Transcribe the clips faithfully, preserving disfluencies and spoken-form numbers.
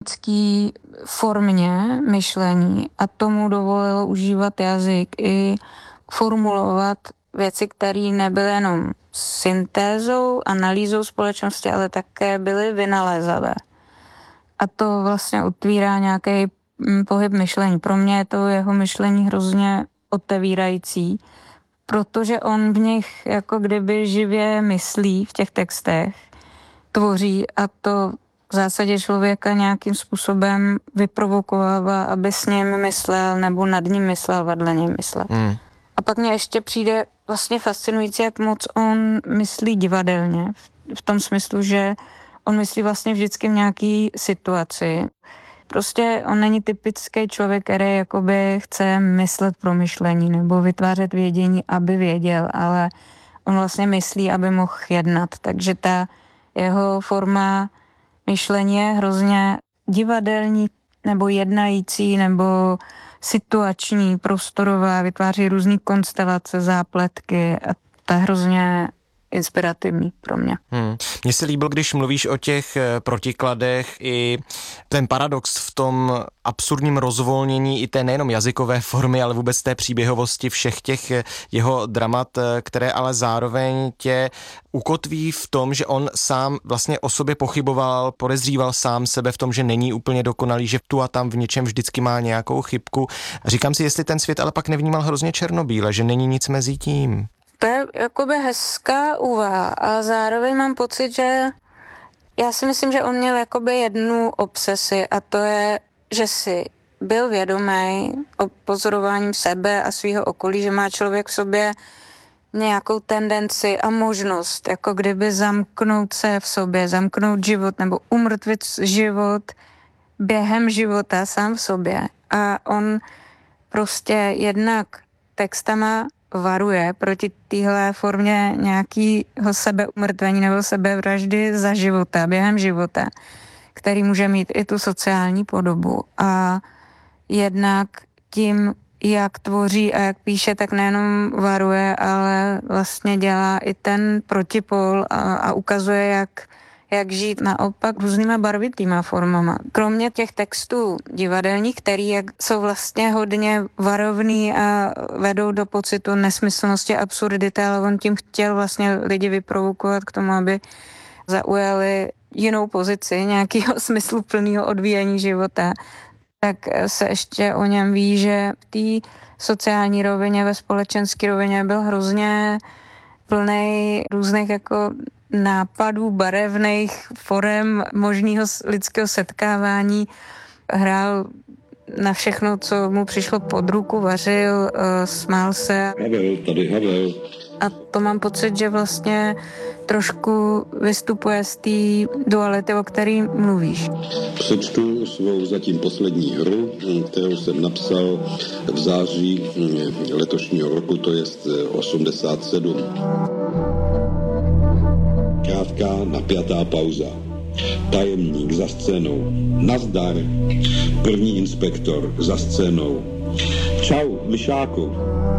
dramatické formě myšlení a tomu dovolilo užívat jazyk i formulovat věci, které nebyly jenom syntézou, analýzou společnosti, ale také byly vynalézavé. A to vlastně otvírá nějaký pohyb myšlení. Pro mě je to jeho myšlení hrozně otevírající, protože on v nich jako kdyby živě myslí v těch textech, tvoří a to v zásadě člověka nějakým způsobem vyprovokovává, aby s ním myslel nebo nad ním myslel, vedle něj myslel. Hmm. A pak mně ještě přijde vlastně fascinující, jak moc on myslí divadelně, v tom smyslu, že on myslí vlastně vždycky v nějaký situaci. Prostě on není typický člověk, který jakoby chce myslet promyšlení nebo vytvářet vědění, aby věděl, ale on vlastně myslí, aby mohl jednat. Takže ta jeho forma myšlení je hrozně divadelní nebo jednající nebo situační, prostorová, vytváří různý konstelace, zápletky a ta hrozně inspirativní pro mě. Hmm. Mně se líbil, když mluvíš o těch protikladech i ten paradox v tom absurdním rozvolnění i té nejenom jazykové formy, ale vůbec té příběhovosti všech těch jeho dramat, které ale zároveň tě ukotví v tom, že on sám vlastně o sobě pochyboval, podezříval sám sebe v tom, že není úplně dokonalý, že tu a tam v něčem vždycky má nějakou chybku. Říkám si, jestli ten svět ale pak nevnímal hrozně černobíle, že není nic mezi tím. To je jakoby hezká úvaha, ale zároveň mám pocit, že já si myslím, že on měl jakoby jednu obsesi a to je, že si byl vědomý o pozorováním sebe a svého okolí, že má člověk v sobě nějakou tendenci a možnost, jako kdyby zamknout se v sobě, zamknout život nebo umrtvit život během života sám v sobě. A on prostě jednak textama varuje proti téhle formě nějakého sebeumrtvení nebo sebevraždy za života, během života, který může mít i tu sociální podobu. A jednak tím, jak tvoří a jak píše, tak nejenom varuje, ale vlastně dělá i ten protipol a, a ukazuje, jak jak žít naopak různýma barvitýma formama. Kromě těch textů divadelních, který jak jsou vlastně hodně varovný a vedou do pocitu nesmyslnosti, absurdity, ale on tím chtěl vlastně lidi vyprovokovat k tomu, aby zaujali jinou pozici, nějakého smysluplného odvíjení života, tak se ještě o něm ví, že v té sociální rovině, ve společenské rovině byl hrozně plnej různých jako nápadů, barevných forem možného lidského setkávání. Hrál na všechno, co mu přišlo pod ruku, vařil, smál se. Havel, tady Havel. A to mám pocit, že vlastně trošku vystupuje z té duality, o které mluvíš. Přečtu svou zatím poslední hru, kterou jsem napsal v září letošního roku, to je osmdesát sedm. Krátká napjatá pauza. Tajemník za scénou. Nazdar. První inspektor za scénou. Čau, myšáku.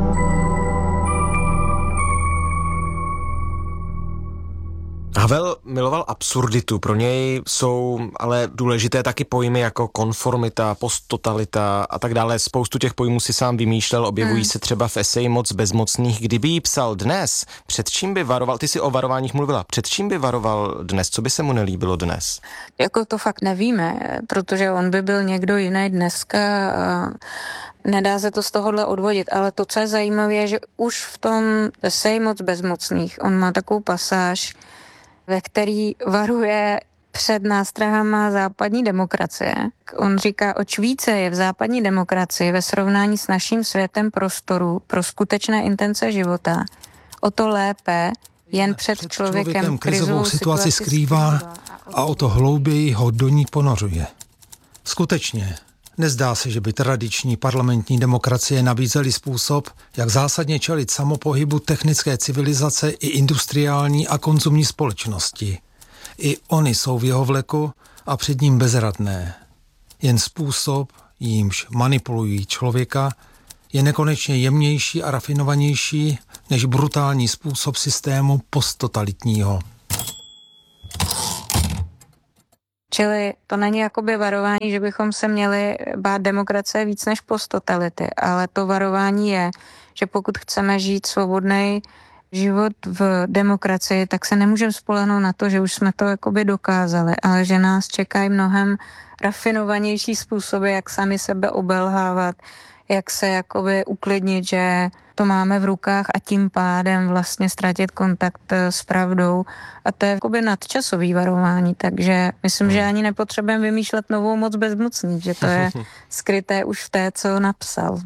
Havel miloval absurditu, pro něj jsou ale důležité taky pojmy jako konformita, posttotalita a tak dále. Spoustu těch pojmů si sám vymýšlel, objevují hmm. se třeba v eseji Moc bezmocných. Kdyby jí psal dnes, před čím by varoval, ty si o varováních mluvila, před čím by varoval dnes, co by se mu nelíbilo dnes? Jako to fakt nevíme, protože on by byl někdo jiný dneska a nedá se to z tohohle odvodit, ale to, co je zajímavé, je, že už v tom eseji Moc bezmocných, on má takovou pasáž, ve který varuje před nástrahama západní demokracie. On říká, oč více je v západní demokracii ve srovnání s naším světem prostoru pro skutečné intence života, o to lépe jen před, před člověkem, člověkem krizovou situaci skrývá a o to hlouběji ho do ní ponořuje. Skutečně, nezdá se, že by tradiční parlamentní demokracie nabízely způsob, jak zásadně čelit samopohybu technické civilizace i industriální a konzumní společnosti. I oni jsou v jeho vleku a před ním bezradné. Jen způsob, jímž manipulují člověka, je nekonečně jemnější a rafinovanější než brutální způsob systému posttotalitního. Čili to není jakoby varování, že bychom se měli bát demokracie víc než posttotality, ale to varování je, že pokud chceme žít svobodný život v demokracii, tak se nemůžeme spolehnout na to, že už jsme to jakoby dokázali, ale že nás čekají mnohem rafinovanější způsoby, jak sami sebe obelhávat, jak se jakoby uklidnit, že to máme v rukách a tím pádem vlastně ztratit kontakt s pravdou. A to je jakoby nadčasový varování, takže myslím, že ani nepotřebujeme vymýšlet novou moc bezmocných, že to je skryté už v té, co napsal.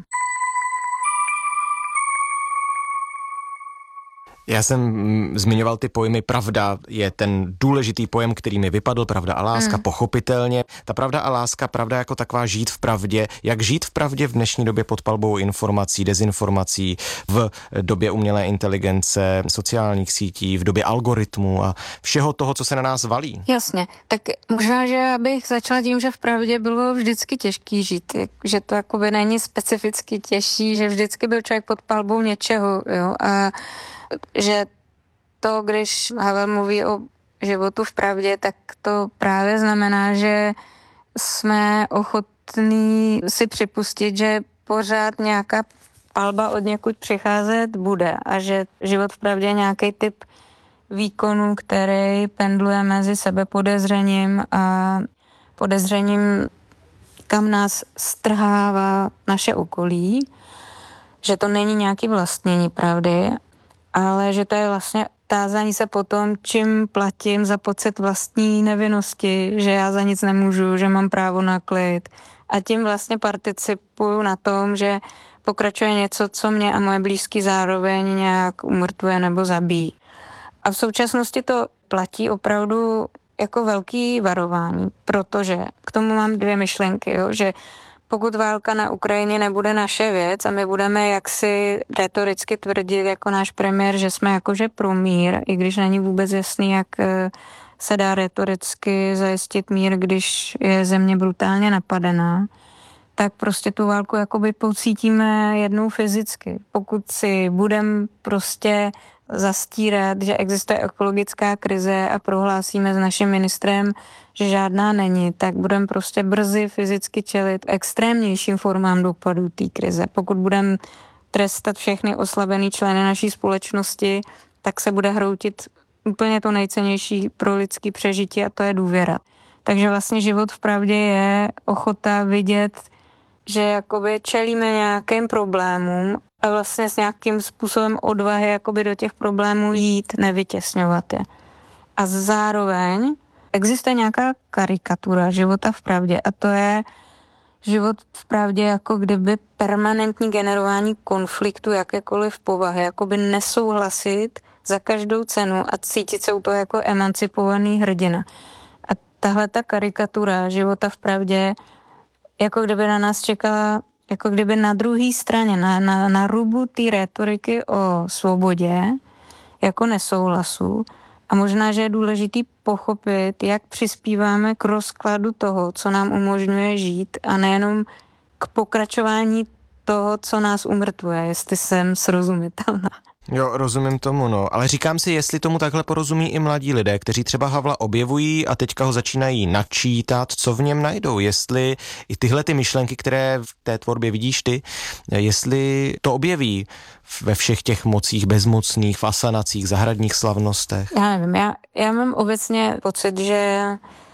Já jsem zmiňoval ty pojmy. Pravda je ten důležitý pojem, který mi vypadl, pravda a láska, mm. pochopitelně. Ta pravda a láska, pravda jako taková žít v pravdě. Jak žít v pravdě v dnešní době pod palbou informací, dezinformací, v době umělé inteligence, sociálních sítí, v době algoritmů a všeho toho, co se na nás valí? Jasně, tak možná, že abych začala tím, že v pravdě bylo vždycky těžký žít, že to jakoby není specificky těžší, že vždycky byl člověk pod palbou něčeho, jo, a že to, když Havel mluví o životu v pravdě, tak to právě znamená, že jsme ochotní si připustit, že pořád nějaká palba od někud přicházet bude a že život v pravdě je nějaký typ výkonu, který pendluje mezi sebepodezřením a podezřením, kam nás strhává naše okolí, že to není nějaký vlastnění pravdy, ale že to je vlastně tázání se po tom, čím platím za pocit vlastní nevinnosti, že já za nic nemůžu, že mám právo na klid. A tím vlastně participuju na tom, že pokračuje něco, co mě a moje blízky zároveň nějak umrtvuje nebo zabíjí. A v současnosti to platí opravdu jako velký varování, protože k tomu mám dvě myšlenky, jo, že pokud válka na Ukrajině nebude naše věc a my budeme jaksi retoricky tvrdit jako náš premiér, že jsme jakože pro mír, i když není vůbec jasný, jak se dá retoricky zajistit mír, když je země brutálně napadená, tak prostě tu válku jakoby pocítíme jednou fyzicky. Pokud si budeme prostě zastírat, že existuje ekologická krize a prohlásíme s naším ministrem, že žádná není, tak budeme prostě brzy fyzicky čelit extrémnějším formám dopadů té krize. Pokud budeme trestat všechny oslabené členy naší společnosti, tak se bude hroutit úplně to nejcennější pro lidský přežití a to je důvěra. Takže vlastně život v pravdě je ochota vidět, že jakoby čelíme nějakým problémům a vlastně s nějakým způsobem odvahy jakoby do těch problémů jít, nevytěsňovat je. A zároveň existuje nějaká karikatura života v pravdě a to je život v pravdě jako kdyby permanentní generování konfliktu jakékoliv povahy, jakoby nesouhlasit za každou cenu a cítit se u toho jako emancipovaný hrdina. A tahle ta karikatura života v pravdě jako kdyby na nás čekala, jako kdyby na druhé straně, na, na, na rubu té rétoriky o svobodě, jako nesouhlasu. A možná, že je důležitý pochopit, jak přispíváme k rozkladu toho, co nám umožňuje žít a nejenom k pokračování toho, co nás umrtvuje, jestli jsem srozumitelná. Jo, rozumím tomu, no. Ale říkám si, jestli tomu takhle porozumí i mladí lidé, kteří třeba Havla objevují a teďka ho začínají načítat, co v něm najdou. Jestli i tyhle ty myšlenky, které v té tvorbě vidíš ty, jestli to objeví ve všech těch mocích bezmocných, v asanacích, zahradních slavnostech. Já nevím, já, já mám obecně pocit, že,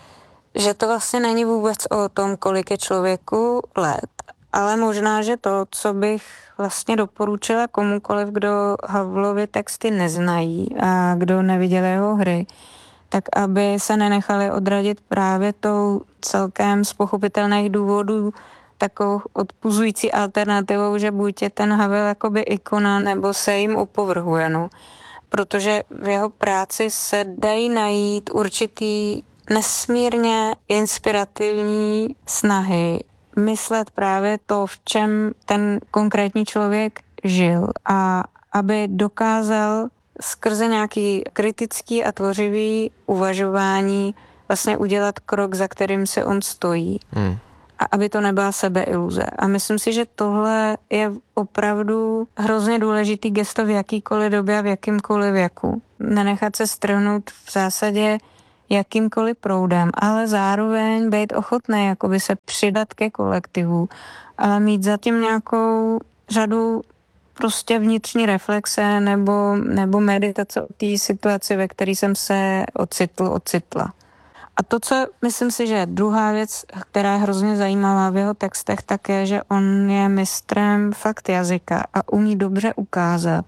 že to vlastně není vůbec o tom, kolik je člověku let, ale možná, že to, co bych vlastně doporučila komukoliv, kdo Havlovy texty neznají a kdo neviděl jeho hry, tak aby se nenechali odradit právě tou celkem z pochopitelných důvodů takovou odpuzující alternativou, že buď je ten Havel jakoby ikona, nebo se jim opovrhuje, no. Protože v jeho práci se dají najít určitý nesmírně inspirativní snahy myslet právě to, v čem ten konkrétní člověk žil a aby dokázal skrze nějaký kritický a tvořivý uvažování vlastně udělat krok, za kterým se on stojí. Hmm. A aby to nebyla sebeiluze. A myslím si, že tohle je opravdu hrozně důležitý gesto v jakýkoliv době a v jakýmkoliv věku. Nenechat se strhnout v zásadě jakýmkoliv proudem, ale zároveň být ochotný jakoby se přidat ke kolektivu, ale mít zatím nějakou řadu prostě vnitřní reflexe nebo, nebo meditace o té situaci, ve které jsem se ocitl, ocitla. A to, co myslím si, že je druhá věc, která je hrozně zajímavá v jeho textech, tak je, že on je mistrem fakt jazyka a umí dobře ukázat,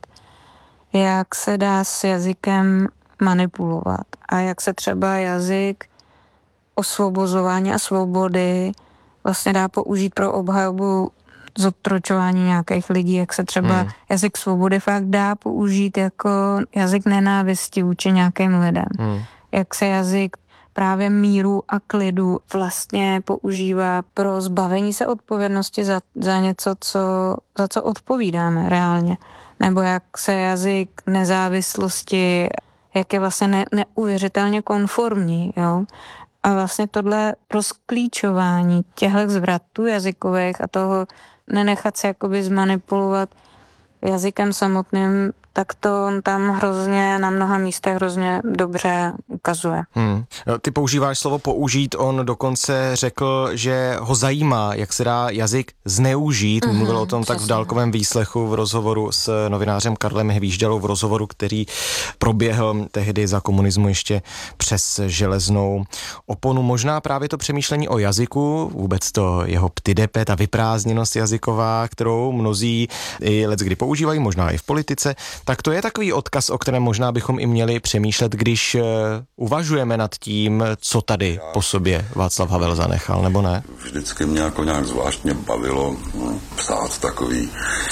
jak se dá s jazykem manipulovat a jak se třeba jazyk osvobozování a svobody vlastně dá použít pro obhajobu zotročování nějakých lidí, jak se třeba hmm. jazyk svobody fakt dá použít jako jazyk nenávisti vůči nějakým lidem. Hmm. Jak se jazyk právě míru a klidu vlastně používá pro zbavení se odpovědnosti za, za něco, co, za co odpovídáme reálně. Nebo jak se jazyk nezávislosti, jak je vlastně ne, neuvěřitelně konformní, jo. A vlastně tohle rozklíčování těchto zvratů jazykových a toho nenechat se jakoby zmanipulovat jazykem samotným, tak to on tam hrozně na mnoha místech hrozně dobře ukazuje. Hmm. Ty používáš slovo použít, on dokonce řekl, že ho zajímá, jak se dá jazyk zneužít. Mm-hmm, Mluvil o tom přesně. Tak v dálkovém výslechu v rozhovoru s novinářem Karlem Hvíždalou, v rozhovoru, který proběhl tehdy za komunismu ještě přes železnou oponu. Možná právě to přemýšlení o jazyku, vůbec to jeho ptydepet a vyprázdněnost jazyková, kterou mnozí i leckdy používají, možná i v politice, tak to je takový odkaz, o kterém možná bychom i měli přemýšlet, když uh, uvažujeme nad tím, co tady po sobě Václav Havel zanechal, nebo ne? Vždycky mě jako nějak zvláštně bavilo psát takový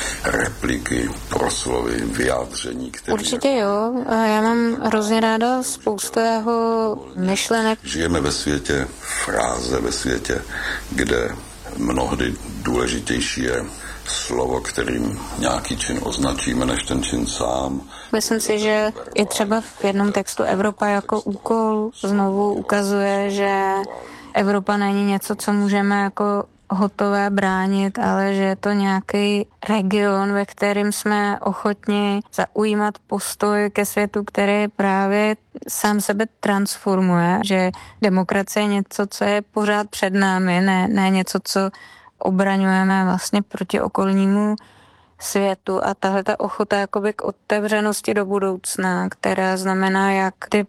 repliky, proslovy, vyjádření, které... Určitě jo, a já mám hrozně ráda spoustu jeho myšlenek. Žijeme ve světě fráze, ve světě, kde mnohdy důležitější je slovo, kterým nějaký čin označíme, než ten čin sám. Myslím si, že i třeba v jednom textu Evropa jako úkol znovu ukazuje, že Evropa není něco, co můžeme jako hotové bránit, ale že je to nějaký region, ve kterém jsme ochotni zaujímat postoj ke světu, který právě sám sebe transformuje, že demokracie je něco, co je pořád před námi, ne, ne něco, co obraňujeme vlastně proti okolnímu světu a tahle ta ochota jakoby k otevřenosti do budoucna, která znamená jak typ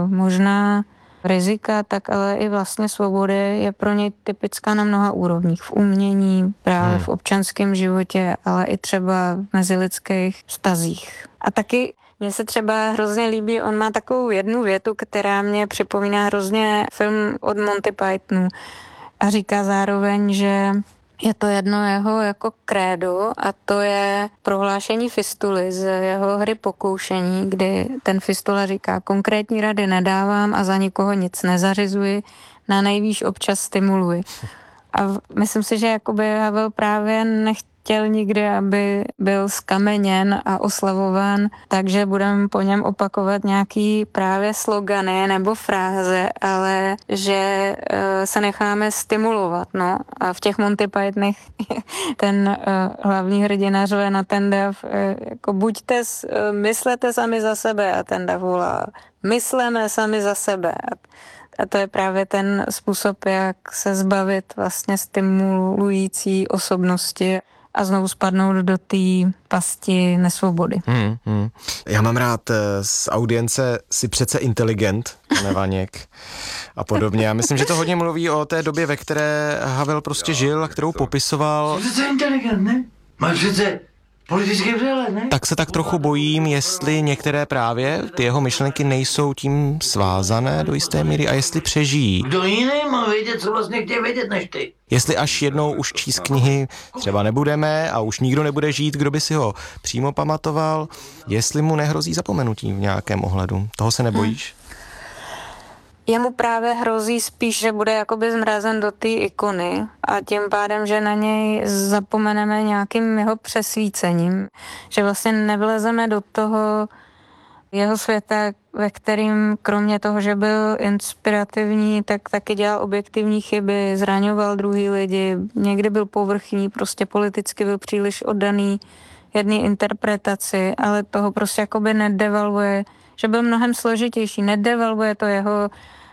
možná rizika, tak ale i vlastně svobody je pro něj typická na mnoha úrovních. V umění, právě hmm. v občanském životě, ale i třeba v mezilidských vztazích. A taky mně se třeba hrozně líbí, on má takovou jednu větu, která mě připomíná hrozně film od Monty Pythonu a říká zároveň, že je to jedno jeho jako krédo a to je prohlášení Fistuly z jeho hry Pokoušení, kdy ten Fistula říká, konkrétní rady nedávám a za nikoho nic nezařizuji, na nejvýš občas stimuluji. A myslím si, že jakoby Havel právě nechtěl nikdy, aby byl skameněn a oslavován, takže budeme po něm opakovat nějaký právě slogany nebo fráze, ale že uh, se necháme stimulovat, no. A v těch Monty Pythonech ten uh, hlavní hrdina řve na ten dav, uh, jako buďte, uh, myslete sami za sebe a ten dav volá, mysleme sami za sebe. A to je právě ten způsob, jak se zbavit vlastně stimulující osobnosti a znovu spadnout do té pasti nesvobody. Hmm, hmm. Já mám rád z audience si přece inteligent, pane Vaněk, a podobně. Já myslím, že to hodně mluví o té době, ve které Havel prostě žil a kterou popisoval. Jsi přece inteligent, ne? Máš přece politický přehled, ne? Tak se tak trochu bojím, jestli některé právě ty jeho myšlenky nejsou tím svázané do jisté míry a jestli přežijí. Kdo jiný má vědět, co vlastně chtějí vědět než ty? Jestli až jednou už číst knihy třeba nebudeme a už nikdo nebude žít, kdo by si ho přímo pamatoval, jestli mu nehrozí zapomenutí v nějakém ohledu. Toho se nebojíš? Jemu právě hrozí spíš, že bude jakoby zmrazen do té ikony a tím pádem, že na něj zapomeneme nějakým jeho přesvícením, že vlastně nevlezeme do toho jeho světa, ve kterým kromě toho, že byl inspirativní, tak taky dělal objektivní chyby, zraňoval druhý lidi, někdy byl povrchní, prostě politicky byl příliš oddaný jedné interpretaci, ale toho prostě jakoby nedevalvuje, že byl mnohem složitější, nedevalvuje to jeho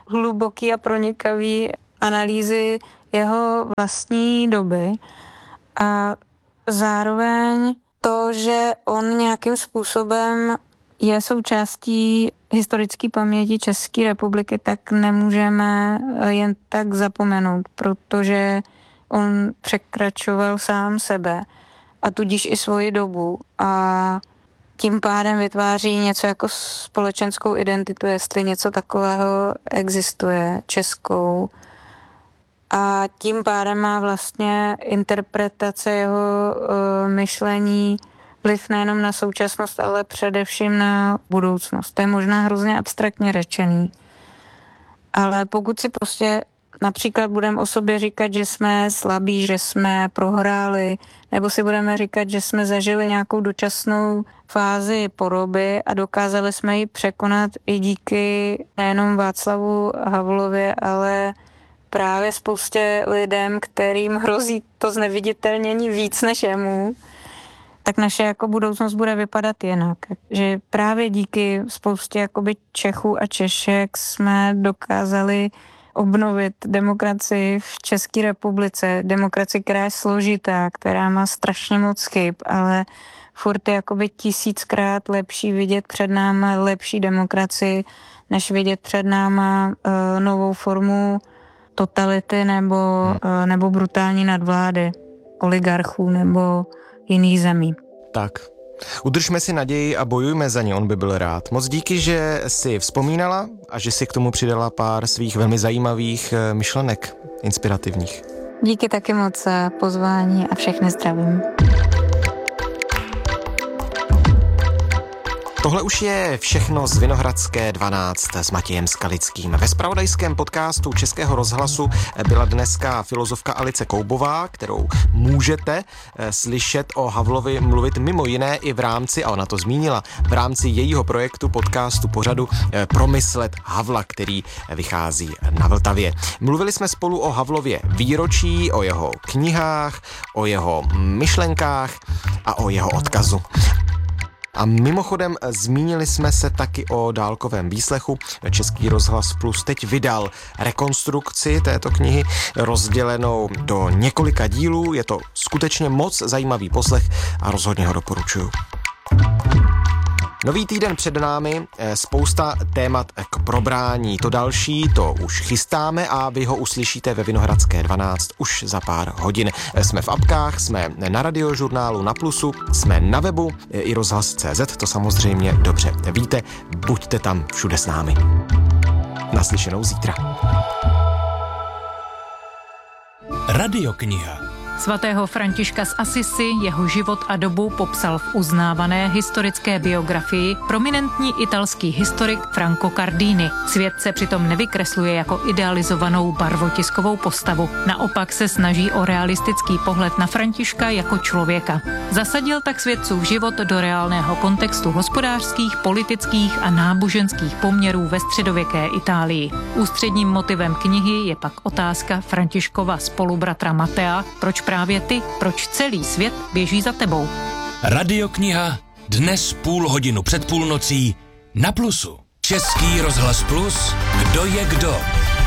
hluboký a pronikavý analýzy jeho vlastní doby a zároveň to, že on nějakým způsobem je součástí historické paměti České republiky, tak nemůžeme jen tak zapomenout, protože on překračoval sám sebe a tudíž i svoji dobu a tím pádem vytváří něco jako společenskou identitu, jestli něco takového existuje, českou. A tím pádem má vlastně interpretace jeho uh, myšlení vliv nejenom na současnost, ale především na budoucnost. To je možná hrozně abstraktně řečený. Ale pokud si prostě například budeme o sobě říkat, že jsme slabí, že jsme prohráli, nebo si budeme říkat, že jsme zažili nějakou dočasnou fázi poroby a dokázali jsme ji překonat i díky nejenom Václavu Havlovi, ale právě spoustě lidem, kterým hrozí to zneviditelnění víc než jemu, tak naše jako budoucnost bude vypadat jinak. Že právě díky spoustě jakoby Čechů a Češek jsme dokázali obnovit demokracii v České republice. Demokracii, která je složitá, která má strašně moc chyb, ale furt je jakoby tisíckrát lepší vidět před náma lepší demokracii, než vidět před náma uh, novou formu totality nebo, uh, nebo brutální nadvlády oligarchů nebo jiných zemí. Tak. Udržme si naději a bojujme za ně, on by byl rád. Moc díky, že si vzpomínala a že si k tomu přidala pár svých velmi zajímavých myšlenek, inspirativních. Díky taky moc za pozvání a všechny zdravím. Tohle už je všechno z Vinohradské dvanáct s Matějem Skalickým. Ve zpravodajském podcastu Českého rozhlasu byla dneska filozofka Alice Koubová, kterou můžete slyšet o Havlovi mluvit mimo jiné i v rámci, a ona to zmínila, v rámci jejího projektu podcastu pořadu Promyslet Havla, který vychází na Vltavě. Mluvili jsme spolu o Havlově výročí, o jeho knihách, o jeho myšlenkách a o jeho odkazu. A mimochodem zmínili jsme se taky o dálkovém výslechu. Český rozhlas Plus teď vydal rekonstrukci této knihy rozdělenou do několika dílů. Je to skutečně moc zajímavý poslech a rozhodně ho doporučuju. Nový týden před námi, spousta témat k probrání. To další, to už chystáme a vy ho uslyšíte ve Vinohradské dvanáct už za pár hodin. Jsme v apkách, jsme na Radiožurnálu, na Plusu, jsme na webu i rozhlas tečka cé zet, to samozřejmě dobře víte. Buďte tam všude s námi. Naslyšenou zítra. Radiokniha. Svatého Františka z Assisi, jeho život a dobu popsal v uznávané historické biografii prominentní italský historik Franco Cardini. Svět se přitom nevykresluje jako idealizovanou barvotiskovou postavu. Naopak se snaží o realistický pohled na Františka jako člověka. Zasadil tak svědcův život do reálného kontextu hospodářských, politických a náboženských poměrů ve středověké Itálii. Ústředním motivem knihy je pak otázka Františkova spolubratra Matea, proč právě ty, proč celý svět běží za tebou. Radiokniha dnes půl hodinu před půlnocí na Plusu. Český rozhlas Plus, kdo je kdo.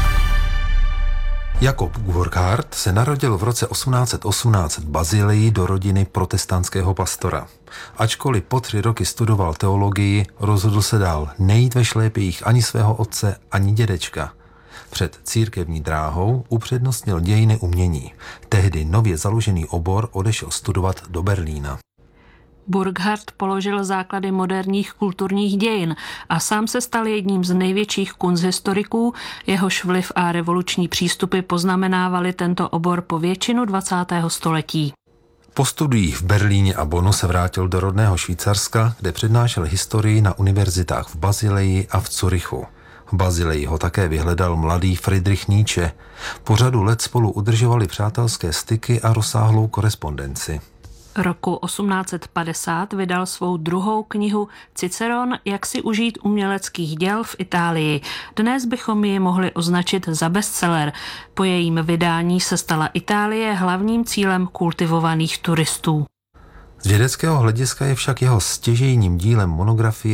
Jakob Burckhardt se narodil v roce osmnáct set osmnáct v Basileji do rodiny protestantského pastora. Ačkoliv po tři roky studoval teologii, rozhodl se dál nejít ve šlépějích ani svého otce, ani dědečka. Před církevní dráhou upřednostnil dějiny umění. Tehdy nově založený obor odešel studovat do Berlína. Burckhardt položil základy moderních kulturních dějin a sám se stal jedním z největších kunsthistoriků, jehož vliv a revoluční přístupy poznamenávali tento obor po většinu dvacátého století. Po studiích v Berlíně a Bonnu se vrátil do rodného Švýcarska, kde přednášel historii na univerzitách v Basileji a v Curychu. V Basileji ho také vyhledal mladý Friedrich Nietzsche. Po řadu let spolu udržovali přátelské styky a rozsáhlou korespondenci. Roku osmnáct set padesát vydal svou druhou knihu Ciceron, jak si užít uměleckých děl v Itálii. Dnes bychom ji mohli označit za bestseller. Po jejím vydání se stala Itálie hlavním cílem kultivovaných turistů. Z vědeckého hlediska je však jeho stěžejním dílem monografie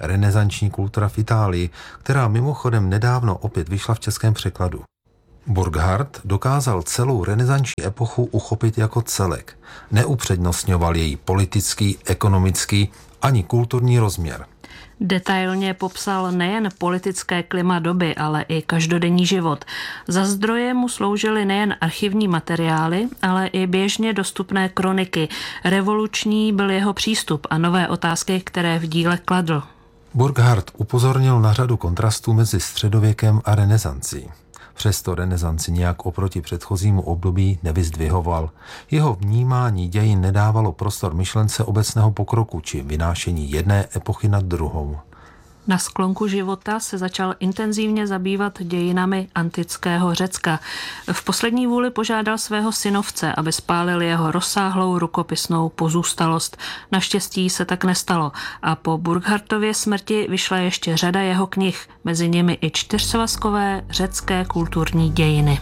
Renesanční kultura v Itálii, která mimochodem nedávno opět vyšla v českém překladu. Burckhardt dokázal celou renesanční epochu uchopit jako celek. Neupřednostňoval její politický, ekonomický ani kulturní rozměr. Detailně popsal nejen politické klima doby, ale i každodenní život. Za zdroje mu sloužily nejen archivní materiály, ale i běžně dostupné kroniky. Revoluční byl jeho přístup a nové otázky, které v díle kladl. Burckhardt upozornil na řadu kontrastů mezi středověkem a renesancí. Přesto renesanci nějak oproti předchozímu období nevyzdvihoval. Jeho vnímání dějin nedávalo prostor myšlence obecného pokroku či vynášení jedné epochy nad druhou. Na sklonku života se začal intenzivně zabývat dějinami antického Řecka. V poslední vůli požádal svého synovce, aby spálil jeho rozsáhlou rukopisnou pozůstalost. Naštěstí se tak nestalo a po Burckhardtově smrti vyšla ještě řada jeho knih, mezi nimi i čtyřsvazkové řecké kulturní dějiny.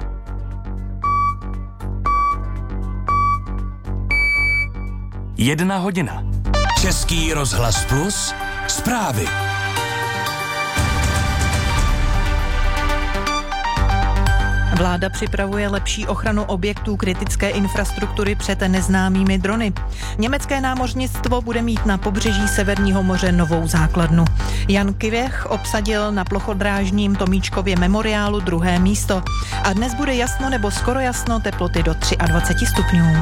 Jedna hodina. Český rozhlas Plus. Zprávy. Vláda připravuje lepší ochranu objektů kritické infrastruktury před neznámými drony. Německé námořnictvo bude mít na pobřeží Severního moře novou základnu. Jan Kvěch obsadil na plochodrážním Tomíčkově memoriálu druhé místo. A dnes bude jasno nebo skoro jasno, teploty do dvacet tři stupňů.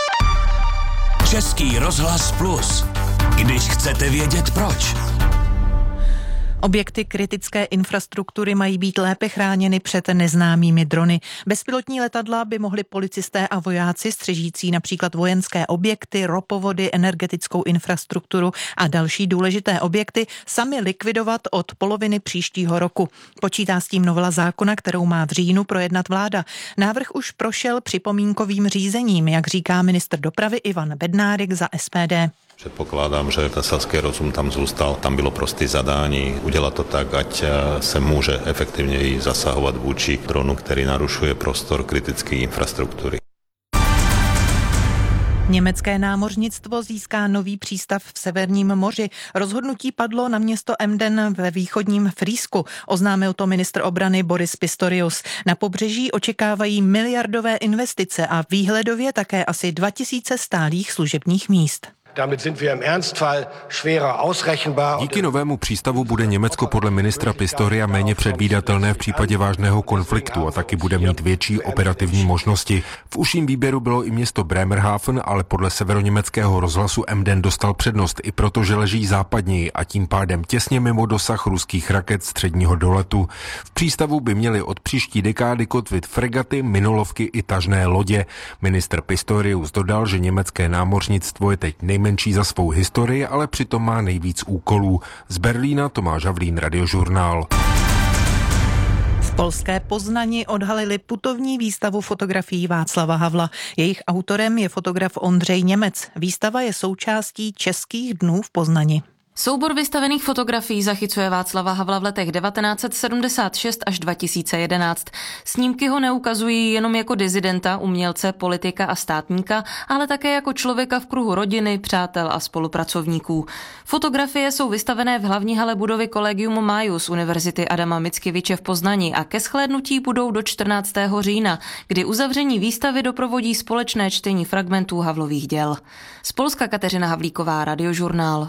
Český rozhlas Plus. Když chcete vědět proč. Objekty kritické infrastruktury mají být lépe chráněny před neznámými drony. Bezpilotní letadla by mohli policisté a vojáci střežící například vojenské objekty, ropovody, energetickou infrastrukturu a další důležité objekty sami likvidovat od poloviny příštího roku. Počítá s tím novela zákona, kterou má v říjnu projednat vláda. Návrh už prošel připomínkovým řízením, jak říká ministr dopravy Ivan Bednárik za S P D. Předpokládám, že selský rozum tam zůstal, tam bylo prosté zadání udělat to tak, ať se může efektivněji zasahovat vůči dronu, který narušuje prostor kritické infrastruktury. Německé námořnictvo získá nový přístav v Severním moři. Rozhodnutí padlo na město Emden ve východním Frýsku. Oznámil to ministr obrany Boris Pistorius. Na pobřeží očekávají miliardové investice a výhledově také asi dva tisíce stálých služebních míst. Díky novému přístavu bude Německo podle ministra Pistoria méně předvídatelné v případě vážného konfliktu a taky bude mít větší operativní možnosti. V užším výběru bylo i město Bremerhaven, ale podle severoněmeckého rozhlasu Emden dostal přednost i proto, že leží západněji a tím pádem těsně mimo dosah ruských raket středního doletu. V přístavu by měly od příští dekády kotvit fregaty, minolovky i tažné lodě. Ministr Pistorius dodal, že německé námořnictvo je teď nejmenší za svou historii, ale přitom má nejvíc úkolů. Z Berlína Tomáš Havlín, Radiožurnál. V polské Poznani odhalili putovní výstavu fotografií Václava Havla. Jejich autorem je fotograf Ondřej Němec. Výstava je součástí Českých dnů v Poznani. Soubor vystavených fotografií zachycuje Václava Havla v letech devatenáct set sedmdesát šest až dva tisíce jedenáct. Snímky ho neukazují jenom jako dizidenta, umělce, politika a státníka, ale také jako člověka v kruhu rodiny, přátel a spolupracovníků. Fotografie jsou vystavené v hlavní hale budovy Collegium Maius Univerzity Adama Mickiewicze v Poznani a ke shlédnutí budou do čtrnáctého října, kdy uzavření výstavy doprovodí společné čtení fragmentů Havlových děl. Z Polska Kateřina Havlíková, Radiožurnál.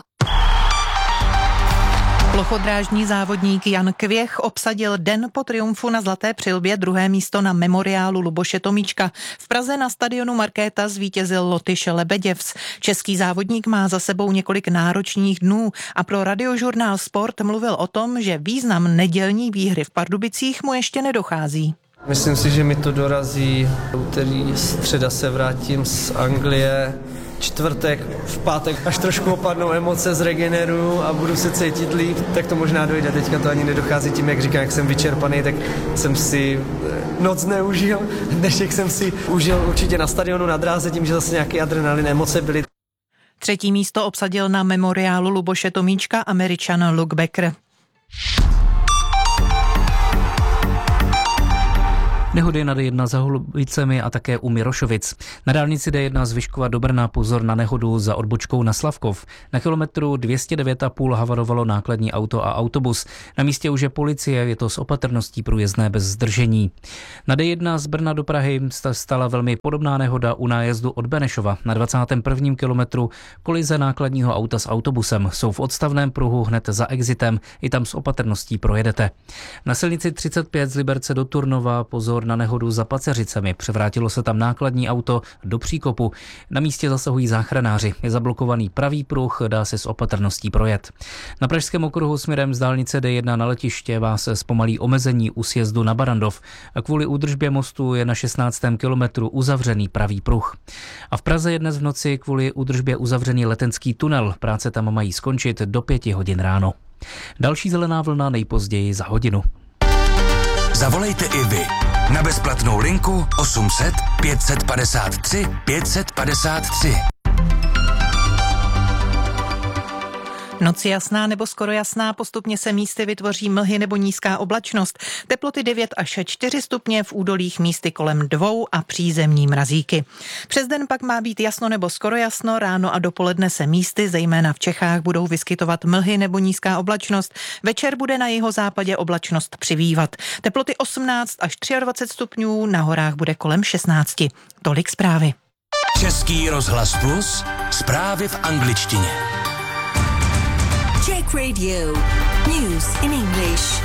Plochodrážní závodník Jan Kvěch obsadil den po triumfu na Zlaté přilbě druhé místo na memoriálu Luboše Tomíčka. V Praze na stadionu Markéta zvítězil Lotyš Lebeděvs. Český závodník má za sebou několik náročných dnů a pro Radiožurnál Sport mluvil o tom, že význam nedělní výhry v Pardubicích mu ještě nedochází. Myslím si, že mi to dorazí. Úterý, středa se vrátím z Anglie. Čtvrtek, v pátek, až trošku opadnou emoce, zregeneruju a budu se cítit líp, tak to možná dojde. Teďka to ani nedochází tím, jak říkám, jak jsem vyčerpaný, tak jsem si noc neužil. Dnešek jsem si užil určitě na stadionu na dráze, tím, že zase nějaký adrenalin, emoce byly. Třetí místo obsadil na memoriálu Luboše Tomíčka Američan Luke Becker. Nehody na D jedna za Holubicemi a také u Mirošovic. Na dálnici D jedna z Vyškova do Brna pozor na nehodu za odbočkou na Slavkov. Na kilometru dvě stě devět a půl havarovalo nákladní auto a autobus. Na místě už je policie, je to s opatrností průjezdné bez zdržení. Na D jedna z Brna do Prahy stala velmi podobná nehoda u nájezdu od Benešova. Na dvacátém prvním kilometru kolize nákladního auta s autobusem. Jsou v odstavném pruhu hned za exitem, i tam s opatrností projedete. Na silnici třicet pět z Liberce do Turnova pozor na nehodu za Paceřicemi. Převrátilo se tam nákladní auto do příkopu. Na místě zasahují záchranáři. Je zablokovaný pravý pruh, dá se s opatrností projet. Na pražském okruhu směrem z dálnice D jedna na letiště vás zpomalí omezení u sjezdu na Barandov. Kvůli údržbě mostu je na šestnáctém kilometru uzavřený pravý pruh. A v Praze je dnes v noci kvůli údržbě uzavřený letenský tunel. Práce tam mají skončit do pěti hodin ráno. Další zelená vlna nejpozději za hodinu. Zavolejte i vy na bezplatnou linku osm set pět padesát tři pět padesát tři. Noc jasná nebo skoro jasná, postupně se místy vytvoří mlhy nebo nízká oblačnost. Teploty devět až čtyři stupně, v údolích místy kolem dvou a přízemní mrazíky. Přes den pak má být jasno nebo skoro jasno, ráno a dopoledne se místy, zejména v Čechách, budou vyskytovat mlhy nebo nízká oblačnost. Večer bude na jihozápadě oblačnost přibývat. Teploty osmnáct až dvacet tři stupňů, na horách bude kolem šestnáct. Tolik zprávy. Český rozhlas Plus, zprávy v angličtině. Czech Radio. News in English.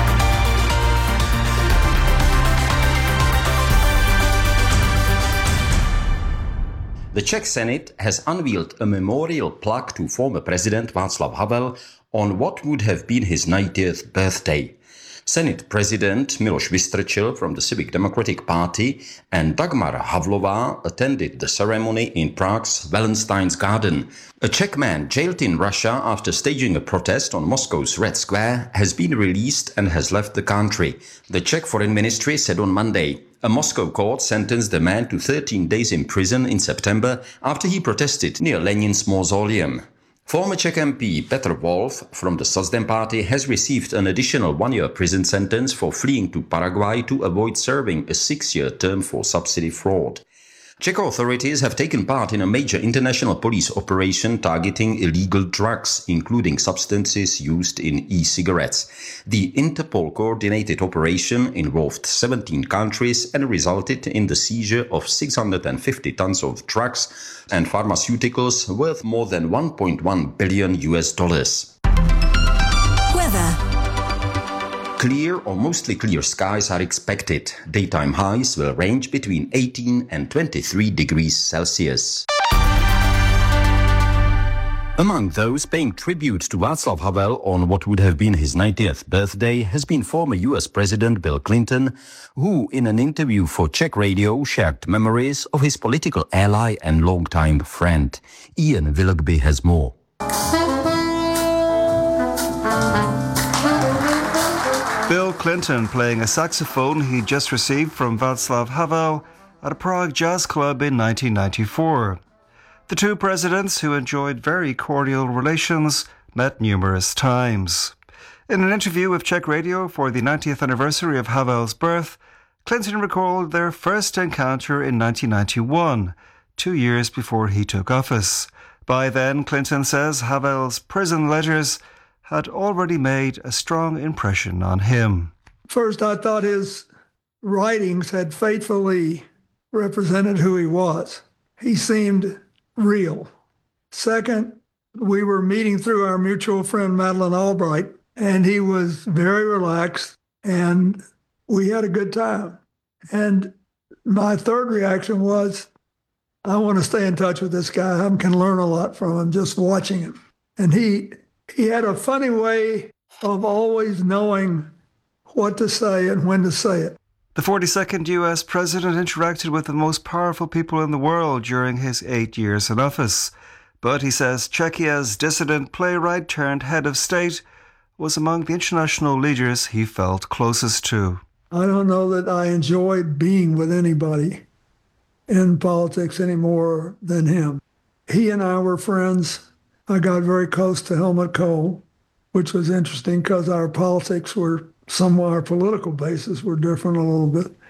The Czech Senate has unveiled a memorial plaque to former President Václav Havel on what would have been his ninetieth birthday. Senate President Miloš Vystrčil from the Civic Democratic Party and Dagmar Havlová attended the ceremony in Prague's Wallenstein's Garden. A Czech man jailed in Russia after staging a protest on Moscow's Red Square has been released and has left the country, the Czech Foreign Ministry said on Monday. A Moscow court sentenced the man to thirteen days in prison in September after he protested near Lenin's mausoleum. Former Czech M P Petr Wolf from the Sosdem party has received an additional one-year prison sentence for fleeing to Paraguay to avoid serving a six-year term for subsidy fraud. Czech authorities have taken part in a major international police operation targeting illegal drugs, including substances used in e-cigarettes. The Interpol-coordinated operation involved seventeen countries and resulted in the seizure of six hundred fifty tons of drugs and pharmaceuticals worth more than one point one billion U S dollars. Weather. Clear or mostly clear skies are expected. Daytime highs will range between eighteen and twenty-three degrees Celsius. Among those paying tribute to Václav Havel on what would have been his ninetieth birthday has been former U S President Bill Clinton, who in an interview for Czech Radio shared memories of his political ally and longtime friend. Ian Willoughby has more. Bill Clinton playing a saxophone he just received from Václav Havel at a Prague jazz club in nineteen ninety-four. The two presidents, who enjoyed very cordial relations, met numerous times. In an interview with Czech Radio for the ninetieth anniversary of Havel's birth, Clinton recalled their first encounter in nineteen ninety-one, two years before he took office. By then, Clinton says Havel's prison letters had already made a strong impression on him. First, I thought his writings had faithfully represented who he was. He seemed real. Second, we were meeting through our mutual friend Madeleine Albright, and he was very relaxed, and we had a good time. And my third reaction was, I want to stay in touch with this guy. I can learn a lot from him just watching him. And he he had a funny way of always knowing what to say and when to say it. The forty-second U S president interacted with the most powerful people in the world during his eight years in office. But he says Czechia's dissident playwright turned head of state was among the international leaders he felt closest to. I don't know that I enjoyed being with anybody in politics any more than him. He and I were friends. I got very close to Helmut Kohl, which was interesting because our politics were, some of our political bases were different a little bit.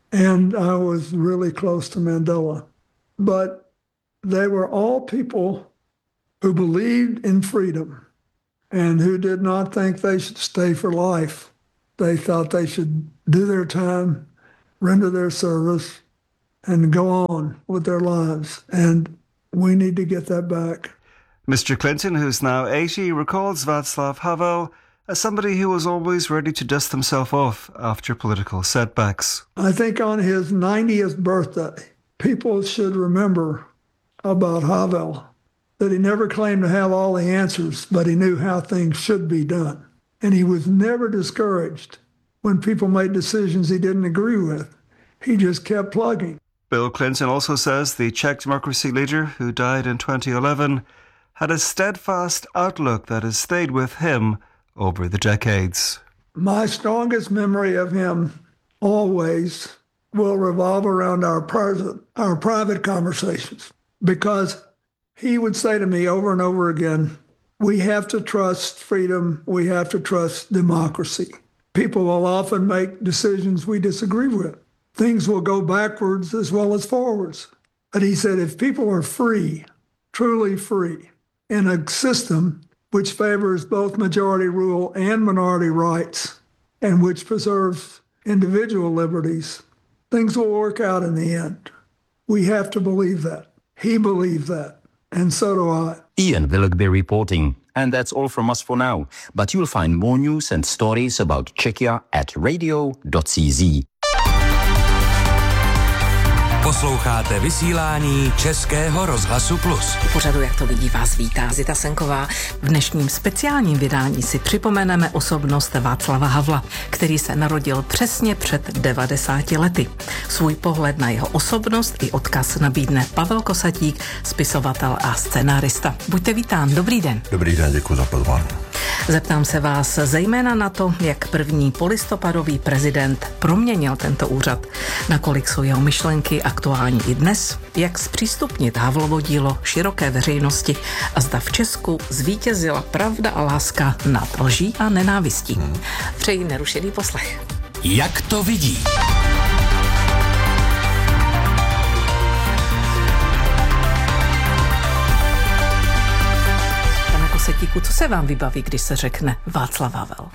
and I was really close to Mandela. But they were all people who believed in freedom and who did not think they should stay for life. They thought they should do their time, render their service, and go on with their lives. And we need to get that back. Mister Clinton, who's now eighty, recalls Václav Havel as somebody who was always ready to dust himself off after political setbacks. I think on his ninetieth birthday, people should remember about Havel, that he never claimed to have all the answers, but he knew how things should be done. And he was never discouraged when people made decisions he didn't agree with. He just kept plugging. Bill Clinton also says the Czech democracy leader, who died in twenty eleven, had a steadfast outlook that has stayed with him over the decades. My strongest memory of him always will revolve around our private, our private conversations, because he would say to me over and over again, we have to trust freedom, we have to trust democracy. People will often make decisions we disagree with. Things will go backwards as well as forwards. But he said, if people are free, truly free, in a system which favors both majority rule and minority rights, and which preserves individual liberties, things will work out in the end. We have to believe that. He believed that, and so do I. Ian Willoughby reporting. And that's all from us for now. But you'll find more news and stories about Czechia at radio dot c z. Posloucháte vysílání Českého rozhlasu Plus. U pořadu Jak to vidí vás vítá Zita Senková. V dnešním speciálním vydání si připomeneme osobnost Václava Havla, který se narodil přesně před devadesáti lety. Svůj pohled na jeho osobnost i odkaz nabídne Pavel Kosatík, spisovatel a scenárista. Buďte vítán, dobrý den. Dobrý den, děkuji za pozvání. Zeptám se vás zejména na to, jak první polistopadový prezident proměnil tento úřad, nakolik jsou jeho myšlenky aktuální i dnes, jak zpřístupnit Havlovo dílo široké veřejnosti a zda v Česku zvítězila pravda a láska nad lží a nenávistí. Hmm. Přeji nerušený poslech. Jak to vidí? Setíku, co se vám vybaví, když se řekne Václav Havel?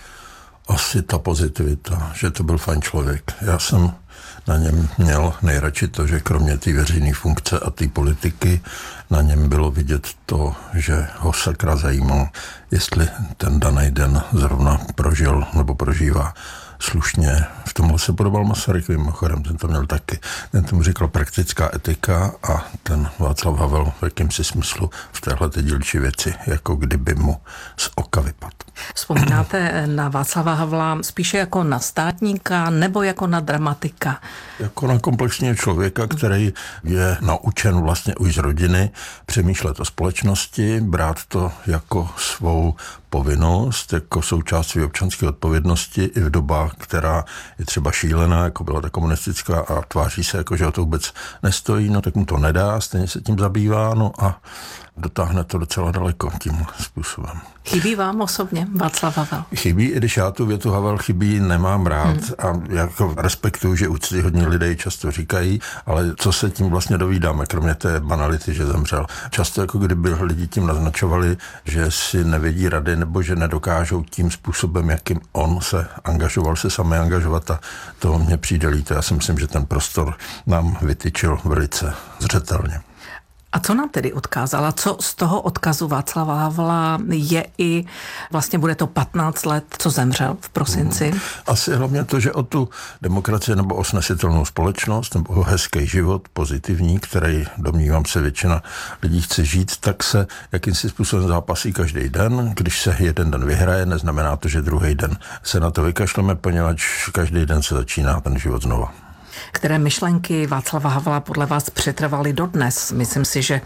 Asi ta pozitivita, že to byl fajn člověk. Já jsem na něm měl nejradši to, že kromě té veřejné funkce a té politiky na něm bylo vidět to, že ho sakra zajímalo, jestli ten daný den zrovna prožil nebo prožívá slušně. V tomhle se podobal Masaryk, mimochodem, ten to měl taky. Ten tomu říkal praktická etika a ten Václav Havel v jakýmsi smyslu v téhle dílčí věci, jako kdyby mu z oka vypadl. Vzpomínáte na Václava Havla spíše jako na státníka nebo jako na dramatika? Jako na komplexního člověka, který je naučen vlastně už z rodiny přemýšlet o společnosti, brát to jako svou povinnost, jako součást své občanské odpovědnosti i v dobách, která je třeba šílená, jako byla ta komunistická a tváří se jako, že o to vůbec nestojí, no tak mu to nedá, stejně se tím zabývá, no a dotáhne to docela daleko tím způsobem. Chybí vám osobně Václav Havel? Chybí, i když já tu větu Havel chybí nemám rád hmm. a jako respektuju, že úctyhodní lidé často říkají, ale co se tím vlastně dovídáme, kromě té banality, že zemřel. Často jako kdyby lidi tím naznačovali, že si nevědí rady nebo že nedokážou tím způsobem, jakým on se angažoval, se sami angažovat a to mně přijde líto. Já si myslím, že ten prostor nám vytyčil velice zřetelně. A co nám tedy odkázala? Co z toho odkazu Václava Havla je i, vlastně bude to patnáct let, co zemřel v prosinci? Asi hlavně to, že o tu demokracii nebo o snesitelnou společnost nebo o hezký život, pozitivní, který domnívám se většina lidí chce žít, tak se jakýmsi způsobem zápasí každý den. Když se jeden den vyhraje, neznamená to, že druhý den se na to vykašleme, poněvadž každý den se začíná ten život znova. Které myšlenky Václava Havla podle vás přetrvaly dodnes? Myslím si, že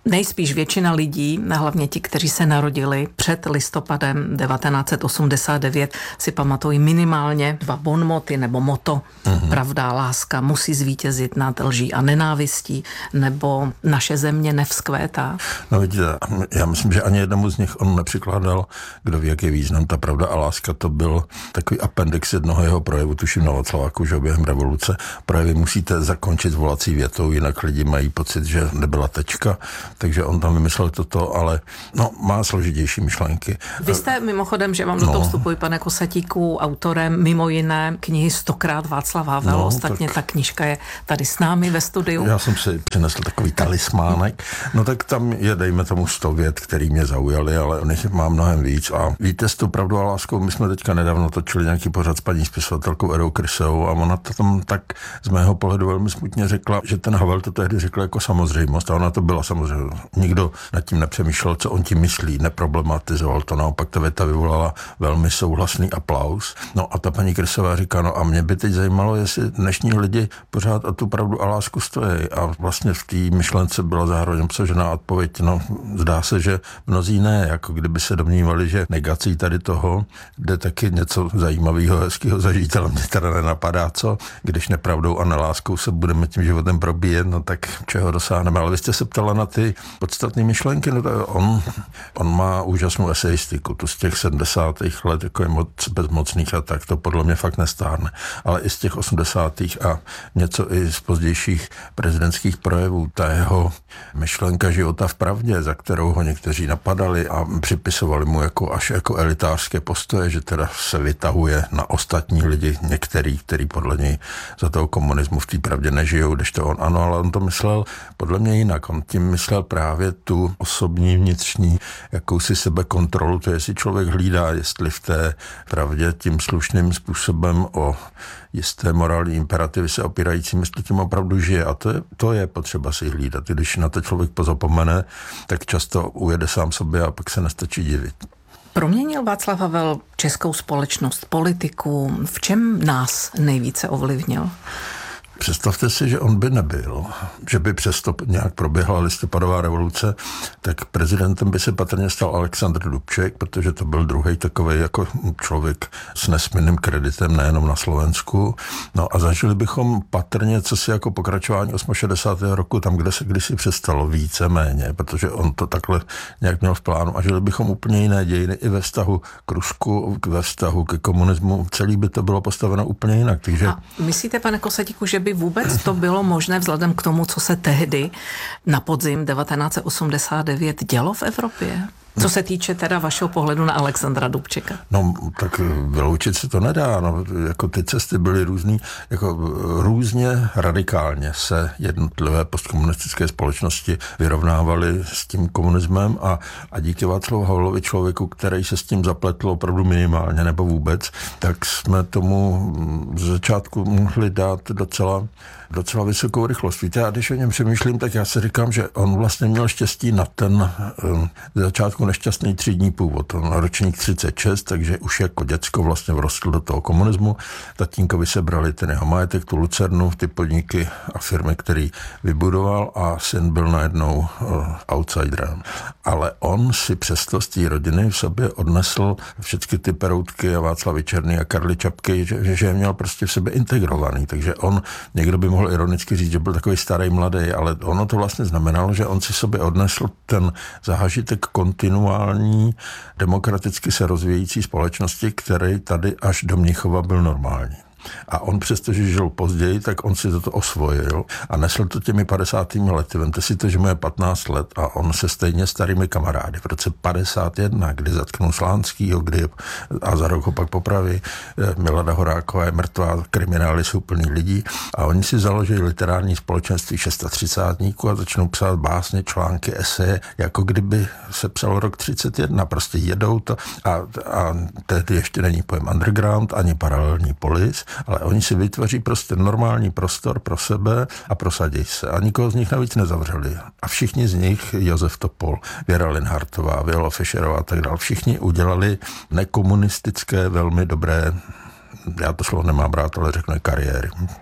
nejspíš většina lidí, hlavně ti, kteří se narodili před listopadem devatenáct set osmdesát devět, si pamatují minimálně dva bonmoty nebo moto. Mm-hmm. Pravda, láska musí zvítězit nad lží a nenávistí, nebo naše země nevzkvétá. No vidíte, já myslím, že ani jednomu z nich on nepřikládal, kdo ví, jak je význam. Ta pravda a láska, to byl takový appendix jednoho jeho projevu, tuším na Václaváku, že během revoluce. Projevy musíte zakončit volací větou, jinak lidi mají pocit, že nebyla tečka. Takže on tam vymyslel toto, ale no, má složitější myšlenky. Vy jste mimochodem, že vám do no. toho vstupuji, pane Kosatíku, autorem mimo jiné knihy Stokrát Václav Havel. No, Ostatně tak... ta knížka je tady s námi ve studiu. Já jsem si přinesl takový talismánek. No tak tam je, dejme tomu, sto vět, který mě zaujaly, ale on jich má mnohem víc. A víte, s tou Pravdou a láskou, my jsme teďka nedávno točili nějaký pořad s paní spisovatelkou Edou Krysovou a ona to tam tak z mého pohledu velmi smutně řekla, že ten Havel to tehdy řekl jako samozřejmost a ona to byla samozřejmě. Nikdo nad tím nepřemýšlel, co on tím myslí, neproblematizoval to, naopak ta věta vyvolala velmi souhlasný aplaus. No a ta paní Krysová říká, no a mě by teď zajímalo, jestli dnešní lidi pořád o tu pravdu a lásku stojí. A vlastně v té myšlence byla zároveň obsažená odpověď, no zdá se, že mnozí ne, jako kdyby se domnívali, že negací tady toho jde taky něco zajímavého, hezkého zažít, ale mě teda nenapadá, co, když nepravdou a neláskou se budeme tím životem probíjet, no tak čeho dosáhneme. Ale vy jste se ptala na ty podstatné myšlenky, no to on, on má úžasnou eseistiku, tu z těch sedmdesátých let, jako je moc bezmocných a tak, to podle mě fakt nestárne. Ale i z těch osmdesátých a něco i z pozdějších prezidentských projevů, ta jeho myšlenka života v pravdě, za kterou ho někteří napadali a připisovali mu jako až jako elitářské postoje, že teda se vytahuje na ostatní lidi, některý, který podle něj za toho komunismu v té pravdě nežijou, když to on ano, ale on to myslel podle mě jinak. On tím myslel právě tu osobní vnitřní jakousi sebekontrolu, to je, jestli člověk hlídá, jestli v té pravdě tím slušným způsobem o jisté morální imperativy se opírající, jestli tím opravdu žije. A to je, to je potřeba si hlídat. Když na to člověk pozapomene, tak často ujede sám sobě a pak se nestačí divit. Proměnil Václav Havel českou společnost, politiku? V čem nás nejvíce ovlivnil? Představte si, že on by nebyl, že by přesto nějak proběhla listopadová revoluce, tak prezidentem by se patrně stal Alexandr Dubček, protože to byl druhý takovej jako člověk s nesmírným kreditem nejenom na Slovensku. No a zažili bychom patrně, co si jako pokračování šedesátého osmého roku, tam, kde se kdysi přestalo více méně, protože on to takhle nějak měl v plánu a žili bychom úplně jiné dějiny i ve vztahu k Rusku, ve vztahu ke komunismu. Celý by to bylo postaveno úplně jinak. Takže... A myslíte, pane Kosatíku, že by vůbec to bylo možné vzhledem k tomu, co se tehdy na podzim devatenáct set osmdesát devět dělo v Evropě? Co se týče teda vašeho pohledu na Alexandra Dubčeka? No, tak vyloučit se to nedá. No, jako ty cesty byly různý, jako různě radikálně se jednotlivé postkomunistické společnosti vyrovnávaly s tím komunismem a, a díky Václavu Havlovi, člověku, který se s tím zapletl opravdu minimálně nebo vůbec, tak jsme tomu z začátku mohli dát docela docela vysokou rychlost. Víte, a když o něm přemýšlím, tak já si říkám, že on vlastně měl štěstí na ten um, z začátku nešťastný třídní původ. On ročník třicet šest, takže už jako děcko vlastně vrostl do toho komunismu. Tatínkovi se brali ten jeho majetek, tu lucernu, ty podniky a firmy, který vybudoval a syn byl najednou uh, outsiderem. Ale on si přesto z té rodiny v sobě odnesl všechny ty Peroutky a Václavy Černý a Karly Čapky, že, že je měl prostě v sobě integrovaný. Takže on, někdo by mohl ironicky říct, že byl takový starý mladý, ale ono to vlastně znamenalo, že on si sobě odnesl ten zážitek kontinuální, demokraticky se rozvíjející společnosti, který tady až do Mnichova byl normální. A on přestože žil později, tak on si toto osvojil a nesl to těmi padesátými lety. Vemte si to, že mu je patnáct let a on se stejně starými kamarády. V roce padesát jedna, kdy zatknul Slánskýho, kdy a za rok ho pak popraví, Milada Horáková je mrtvá, kriminály jsou plný lidí a oni si založili literární společenství šestadvacátníků a začnou psát básně, články, eseje, jako kdyby se psal rok třicet jedna. Prostě jedou to a, a tehdy ještě není pojem underground ani paralelní polis, ale oni si vytvoří prostě normální prostor pro sebe a prosadí se. A nikoho z nich navíc nezavřeli. A všichni z nich, Josef Topol, Věra Linhartová, Viola Fischerová a tak dále, všichni udělali nekomunistické, velmi dobré, já to slovo nemám rád, ale řeknu kariéry.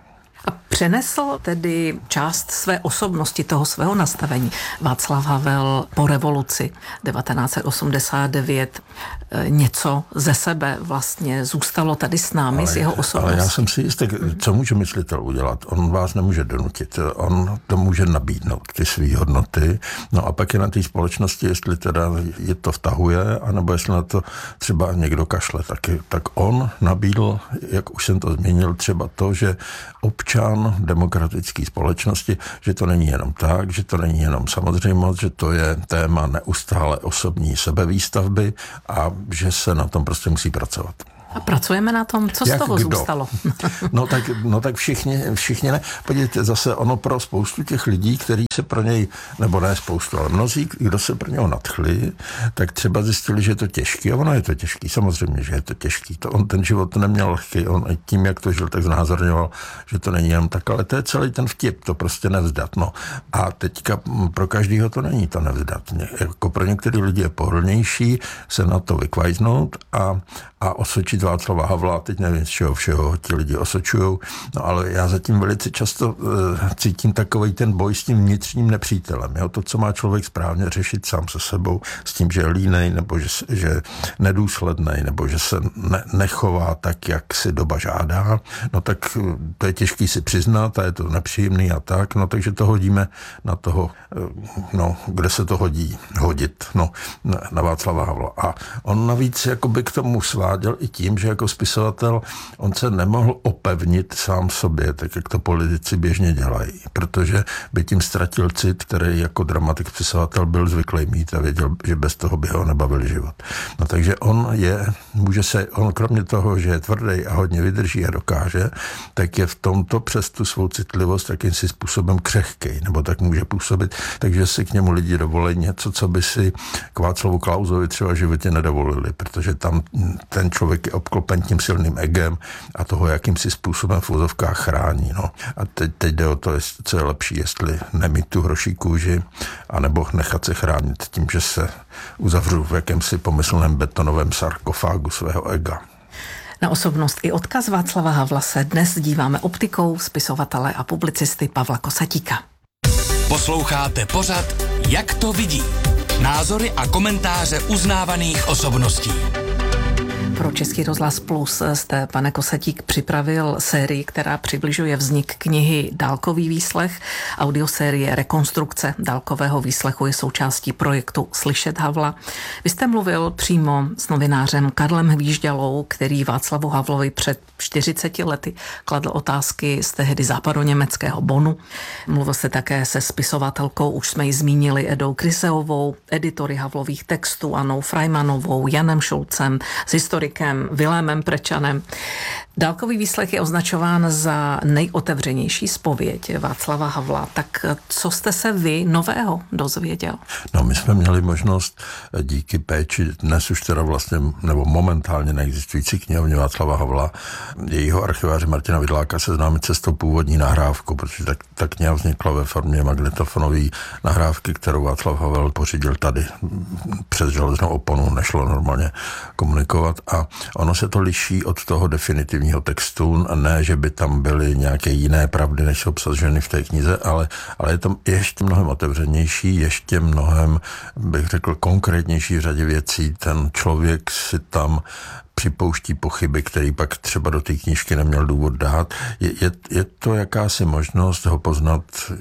A přenesl tedy část své osobnosti, toho svého nastavení Václav Havel po revoluci devatenáct osmdesát devět něco ze sebe vlastně zůstalo tady s námi, ale, s jeho osobností. Ale já jsem si jistý, co může myslitel udělat? On vás nemůže donutit, on to může nabídnout, ty svý hodnoty, no a pak je na té společnosti, jestli teda je to vtahuje, anebo jestli na to třeba někdo kašle, taky, tak on nabídl, jak už jsem to zmínil, třeba to, že občan demokratické společnosti, že to není jenom tak, že to není jenom samozřejmost, že to je téma neustále osobní sebevýstavby a že se na tom prostě musí pracovat. A pracujeme na tom, co z toho kdo? zůstalo? No tak, no tak všichni, všichni ne. Podívejte, zase ono pro spoustu těch lidí, kteří se pro něj, nebo ne spoustu, ale mnozí, kdo se pro něho nadchli, tak třeba zjistili, že je to těžký. A ono je to těžký, samozřejmě, že je to těžký. To on ten život neměl lehký, on tím, jak to žil, tak znázorňoval, že to není jenom tak, ale to je celý ten vtip, to prostě nevzdat. No. A teďka pro každýho to není to nevzdat. Jako pro některé lidi je pohodlnější se na to vykvajznout a, a osočit Václava Havla, teď nevím, z čeho všeho ti lidi osočujou, no ale já zatím velice často uh, cítím takovej ten boj s tím vnitřním nepřítelem. Jo? To, co má člověk správně řešit sám se sebou, s tím, že je línej, nebo že, že nedůslednej, nebo že se ne, nechová tak, jak si doba žádá, no tak to je těžký si přiznat a je to nepříjemný a tak, no takže to hodíme na toho, no, kde se to hodí, hodit, no, na Václava Havla. A on navíc jakoby k tomu sváděl i tím, že jako spisovatel on se nemohl opevnit sám sobě, tak jak to politici běžně dělají, protože by tím ztratil cit, který jako dramatik spisovatel byl zvyklý mít a věděl, že bez toho by ho nebavil život. No takže on je, může se, on kromě toho, že je tvrdý a hodně vydrží a dokáže, tak je v tomto přes tu svou citlivost jakýmsi způsobem křehkej, nebo tak může působit, takže si k němu lidi dovolí něco, co by si k Václavu Klausovi třeba v životě nedovolili, protože tam ten člověk je obklopen tím silným egem a toho jakýmsi způsobem v úzovkách chrání. No. A teď, teď jde o to, co je lepší, jestli nemít tu hroší kůži, anebo nechat se chránit tím, že se uzavřu v jakémsi pomyslném betonovém sarkofágu svého ega. Na osobnost i odkaz Václava Havla se dnes díváme optikou spisovatele a publicisty Pavla Kosatíka. Posloucháte pořad Jak to vidí? Názory a komentáře uznávaných osobností. Pro Český rozhlas Plus jste, pane Kosatík, připravil sérii, která přibližuje vznik knihy Dálkový výslech. Audiosérie Rekonstrukce dálkového výslechu je součástí projektu Slyšet Havla. Vy jste mluvil přímo s novinářem Karlem Hvížďalou, který Václavu Havlovi před čtyřiceti lety kladl otázky z tehdy západoněmeckého Bonnu. Mluvil jste také se spisovatelkou, už jsme ji zmínili, Edou Kryseovou, editory Havlových textů Anou Freimanovou, Janem Šulcem, s historikem Vilémem Prečanem. Dálkový výslech je označován za nejotevřenější zpověď Václava Havla. Tak co jste se vy nového dozvěděl? No, my jsme měli možnost díky péči dnes už teda vlastně, nebo momentálně neexistující knihovně Václava Havla, jejího archiváře Martina Vidláka seznámit se s tou původní nahrávkou, protože tak, ta kniha vznikla ve formě magnetofonové nahrávky, kterou Václav Havel pořídil tady přes železnou oponu, nešlo normálně komunikovat a ono se to liší od toho definitivního textu, ne, že by tam byly nějaké jiné pravdy, než jsou obsaženy v té knize, ale, ale je to ještě mnohem otevřenější, ještě mnohem, bych řekl, konkrétnější v řadě věcí. Ten člověk si tam připouští pochyby, který pak třeba do té knížky neměl důvod dát. Je, je, je to jakási možnost ho poznat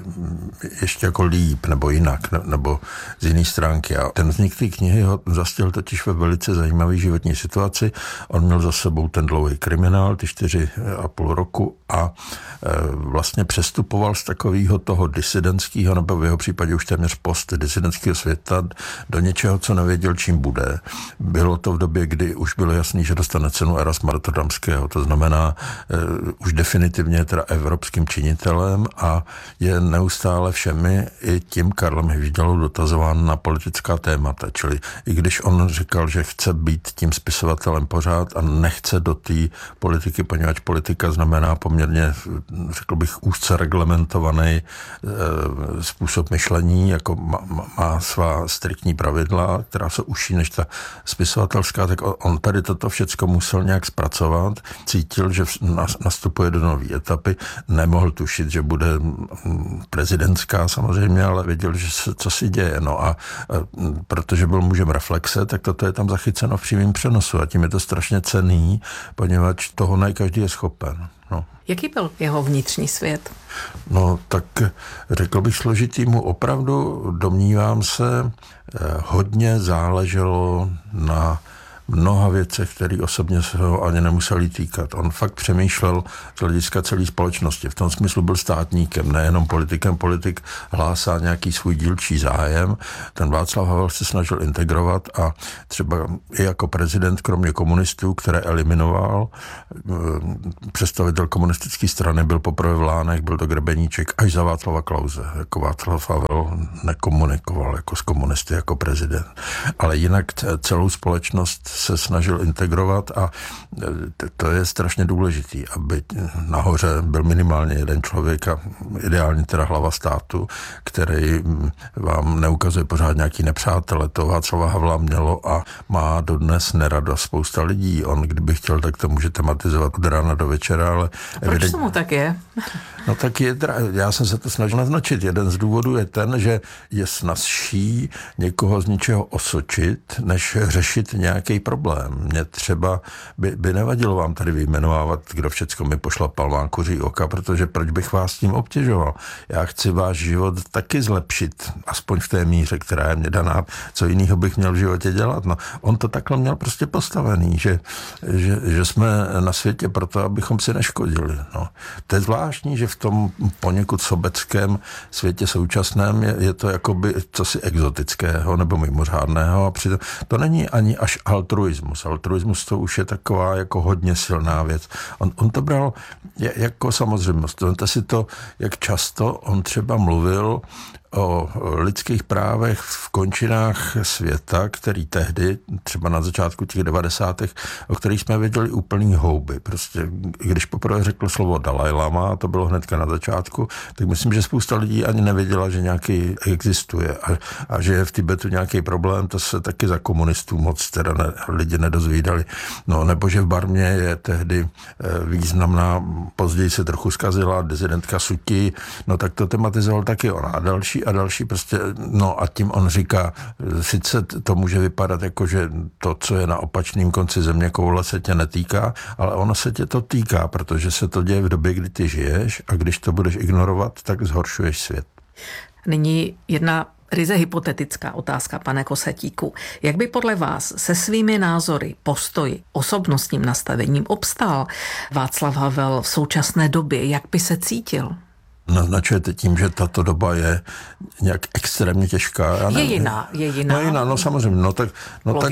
ještě jako líp, nebo jinak, ne, nebo z jiné stránky. A ten vznik té knihy ho zastil totiž ve velice zajímavé životní situaci. On měl za sebou ten dlouhý kriminál, ty čtyři a půl roku a e, vlastně přestupoval z takového toho disidentského, nebo v jeho případě už téměř post-disidentského světa do něčeho, co nevěděl, čím bude. Bylo to v době, kdy už bylo jasný, že dostane cenu Erasma Rotterdamského, to znamená uh, už definitivně teda evropským činitelem a je neustále všemi i tím Karlem Hvížďalou dotazován na politická témata, čili i když on říkal, že chce být tím spisovatelem pořád a nechce do té politiky, poněvadž politika znamená poměrně, řekl bych, úzce reglementovaný uh, způsob myšlení, jako má, má svá striktní pravidla, která jsou užší než ta spisovatelská, tak on tady toto všecko musel nějak zpracovat, cítil, že nastupuje do nové etapy, nemohl tušit, že bude prezidentská samozřejmě, ale věděl, že se, co si děje. No a, a protože byl mužem reflexe, tak toto je tam zachyceno v přímém přenosu a tím je to strašně cenný, poněvadž toho ne každý je schopen. No. Jaký byl jeho vnitřní svět? No tak řekl bych složitý, mu opravdu, domnívám se, hodně záleželo na mnoha věcech, které osobně se ho ani nemuseli týkat. On fakt přemýšlel z hlediska celé společnosti. V tom smyslu byl státníkem, nejenom politikem. Politik hlásá nějaký svůj dílčí zájem. Ten Václav Havel se snažil integrovat a třeba i jako prezident, kromě komunistů, které eliminoval, představitel komunistické strany byl poprvé v Lánech, byl to Grebeníček, až za Václava Klause. Jako Václav Havel nekomunikoval jako s komunisty, jako prezident. Ale jinak celou společnost se snažil integrovat a to je strašně důležitý, aby nahoře byl minimálně jeden člověk a ideálně teda hlava státu, který vám neukazuje pořád nějaký nepřátele. To Václava Havla mělo a má dodnes nerado spousta lidí. On, kdyby chtěl, tak to může tematizovat od rána do večera, ale... Proč evident... tomu tak je? No tak je, já jsem se to snažil naznačit. Jeden z důvodů je ten, že je snazší někoho z ničeho osočit, než řešit nějaký problém. Mně třeba by, by nevadilo vám tady vyjmenovávat, kdo všecko mi pošlapal vám kuří oka, protože proč bych vás tím obtěžoval? Já chci váš život taky zlepšit, aspoň v té míře, která je mě daná. Co jiného bych měl v životě dělat? No, on to takhle měl prostě postavený, že, že, že jsme na světě proto, abychom si neškodili. No. To je zvláštní, že v tom poněkud sobeckém světě současném je, je to jakoby cosi exotického nebo mimořádného a přitom to není ani až altruismus. Altruismus to už je taková jako hodně silná věc. On, on to bral jako samozřejmost. Vemte si to, jak často on třeba mluvil o lidských právech v končinách světa, který tehdy, třeba na začátku těch devadesátých, o kterých jsme věděli úplný houby. Prostě, když poprvé řekl slovo Dalaj Lama, a to bylo hnedka na začátku, tak myslím, že spousta lidí ani nevěděla, že nějaký existuje a, a že je v Tibetu nějaký problém, to se taky za komunistů moc teda ne, lidi nedozvídali. No, nebo že v Barmě je tehdy významná, později se trochu zkazila dizidentka Suti, no tak to tematizoval taky ona a další a další prostě, no a tím on říká, sice to může vypadat jako, že to, co je na opačném konci země koule, se tě netýká, ale ono se tě to týká, protože se to děje v době, kdy ty žiješ a když to budeš ignorovat, tak zhoršuješ svět. Nyní jedna ryze hypotetická otázka, pane Kosatíku. Jak by podle vás se svými názory, postoji, osobnostním nastavením obstál Václav Havel v současné době? Jak by se cítil? Naznačujete tím, že tato doba je nějak extrémně těžká. Já je jiná, je jiná. No jiná, no samozřejmě. No tak, no tak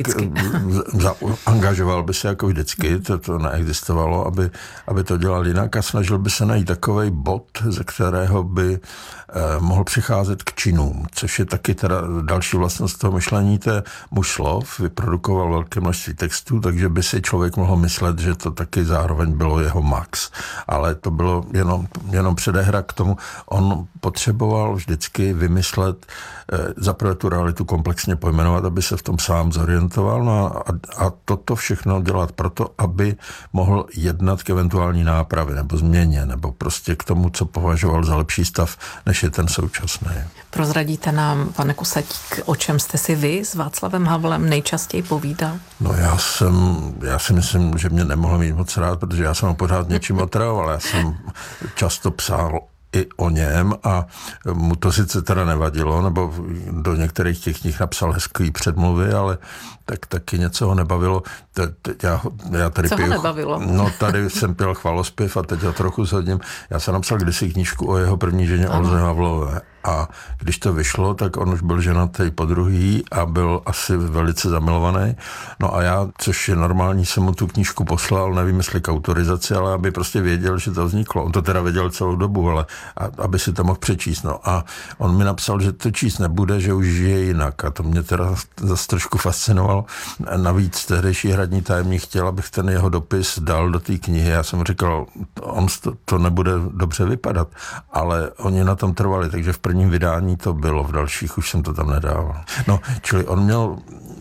za, angažoval by se jako vždycky, to, to neexistovalo, aby, aby to dělal jinak a snažil by se najít takovej bod, ze kterého by eh, mohl přicházet k činům, což je taky teda další vlastnost toho myšlení, to je muž slov, vyprodukoval velké množství textů, takže by si člověk mohl myslet, že to taky zároveň bylo jeho max. Ale to bylo jenom, jenom předehra k tomu. On potřeboval vždycky vymyslet, eh, zaprvé tu realitu komplexně pojmenovat, aby se v tom sám zorientoval, no a, a toto všechno dělat proto, aby mohl jednat k eventuální nápravě nebo změně, nebo prostě k tomu, co považoval za lepší stav, než je ten současný. Prozradíte nám, pane Kosatík, o čem jste si vy s Václavem Havlem nejčastěji povídal? No já jsem, já si myslím, že mě nemohl mít moc rád, protože já jsem ho pořád něčím otravoval. Já jsem často psal i o něm a mu to sice teda nevadilo, nebo do některých těch knih napsal hezký předmluvy, ale tak taky něco ho nebavilo. Te, te, já, já tady Co piju, ho nebavilo? No tady jsem pěl chvalospěv a teď ho trochu shodím. Já jsem napsal kdysi knížku o jeho první ženě Olze Havlové a když to vyšlo, tak on už byl ženatý po druhý a byl asi velice zamilovaný. No a já, což je normální, jsem mu tu knížku poslal, nevím jestli k autorizaci, ale aby prostě věděl, že to vzniklo. On to teda věděl celou dobu, ale a, aby si to mohl přečíst. No a on mi napsal, že to číst nebude, že už žije jinak a to mě teda zase trošku fascinovalo. Navíc tehdejší hradní tajemník chtěl, abych ten jeho dopis dal do té knihy. Já jsem říkal, on to, to nebude dobře vypadat, ale oni na tom trvali, takže v prvním vydání to bylo, v dalších už jsem to tam nedával. No, čili on měl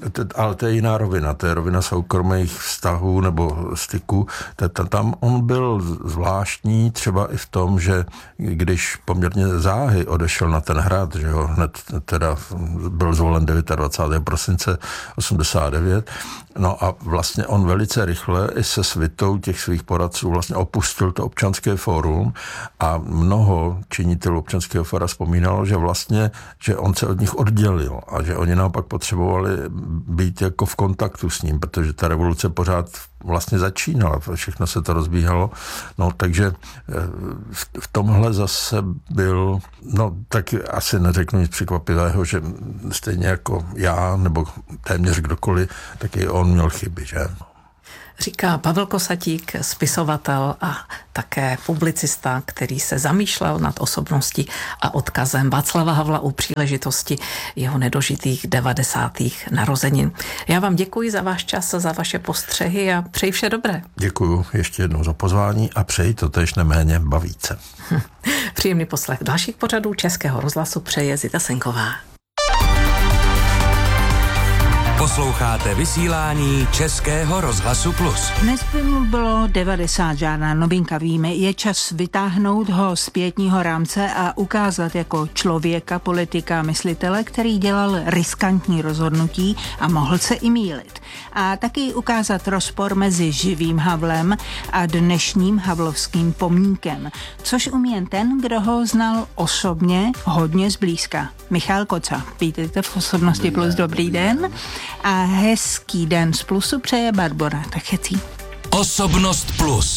ale to je jiná rovina, to je rovina soukromých vztahů nebo styků. Tam on byl zvláštní třeba i v tom, že když poměrně záhy odešel na ten hrad, že ho hned teda byl zvolen dvacátého devátého prosince osmdesát devět, no a vlastně on velice rychle i se svitou těch svých poradců vlastně opustil to občanské fórum a mnoho činitelů občanského fóra vzpomínalo, že vlastně, že on se od nich oddělil a že oni naopak potřebovali být jako v kontaktu s ním, protože ta revoluce pořád vlastně začínala, všechno se to rozbíhalo, no takže v tomhle zase byl, no tak asi neřeknu nic překvapivého, že stejně jako já, nebo téměř kdokoliv, tak i on měl chyby, že? Říká Pavel Kosatík, spisovatel a také publicista, který se zamýšlel nad osobností a odkazem Václava Havla u příležitosti jeho nedožitých devadesátých narozenin. Já vám děkuji za váš čas, za vaše postřehy a přeji vše dobré. Děkuji ještě jednou za pozvání a přeji to též neméně bavíce. Hm. Příjemný poslech dalších pořadů Českého rozhlasu přeje Zita Senková. Posloucháte vysílání Českého rozhlasu Plus. Dnes by mu bylo devadesát, žádná novinka víme. Je čas vytáhnout ho z pětního rámce a ukázat jako člověka, politika, myslitele, který dělal riskantní rozhodnutí a mohl se i mýlit. A taky ukázat rozpor mezi živým Havlem a dnešním havlovským pomníkem. Což umí jen ten, kdo ho znal osobně hodně zblízka. Michal Koca. Vítejte v Osobnosti Plus, dobrý den. A hezký den z Plusu přeje Barbora Tachecí. Osobnost Plus.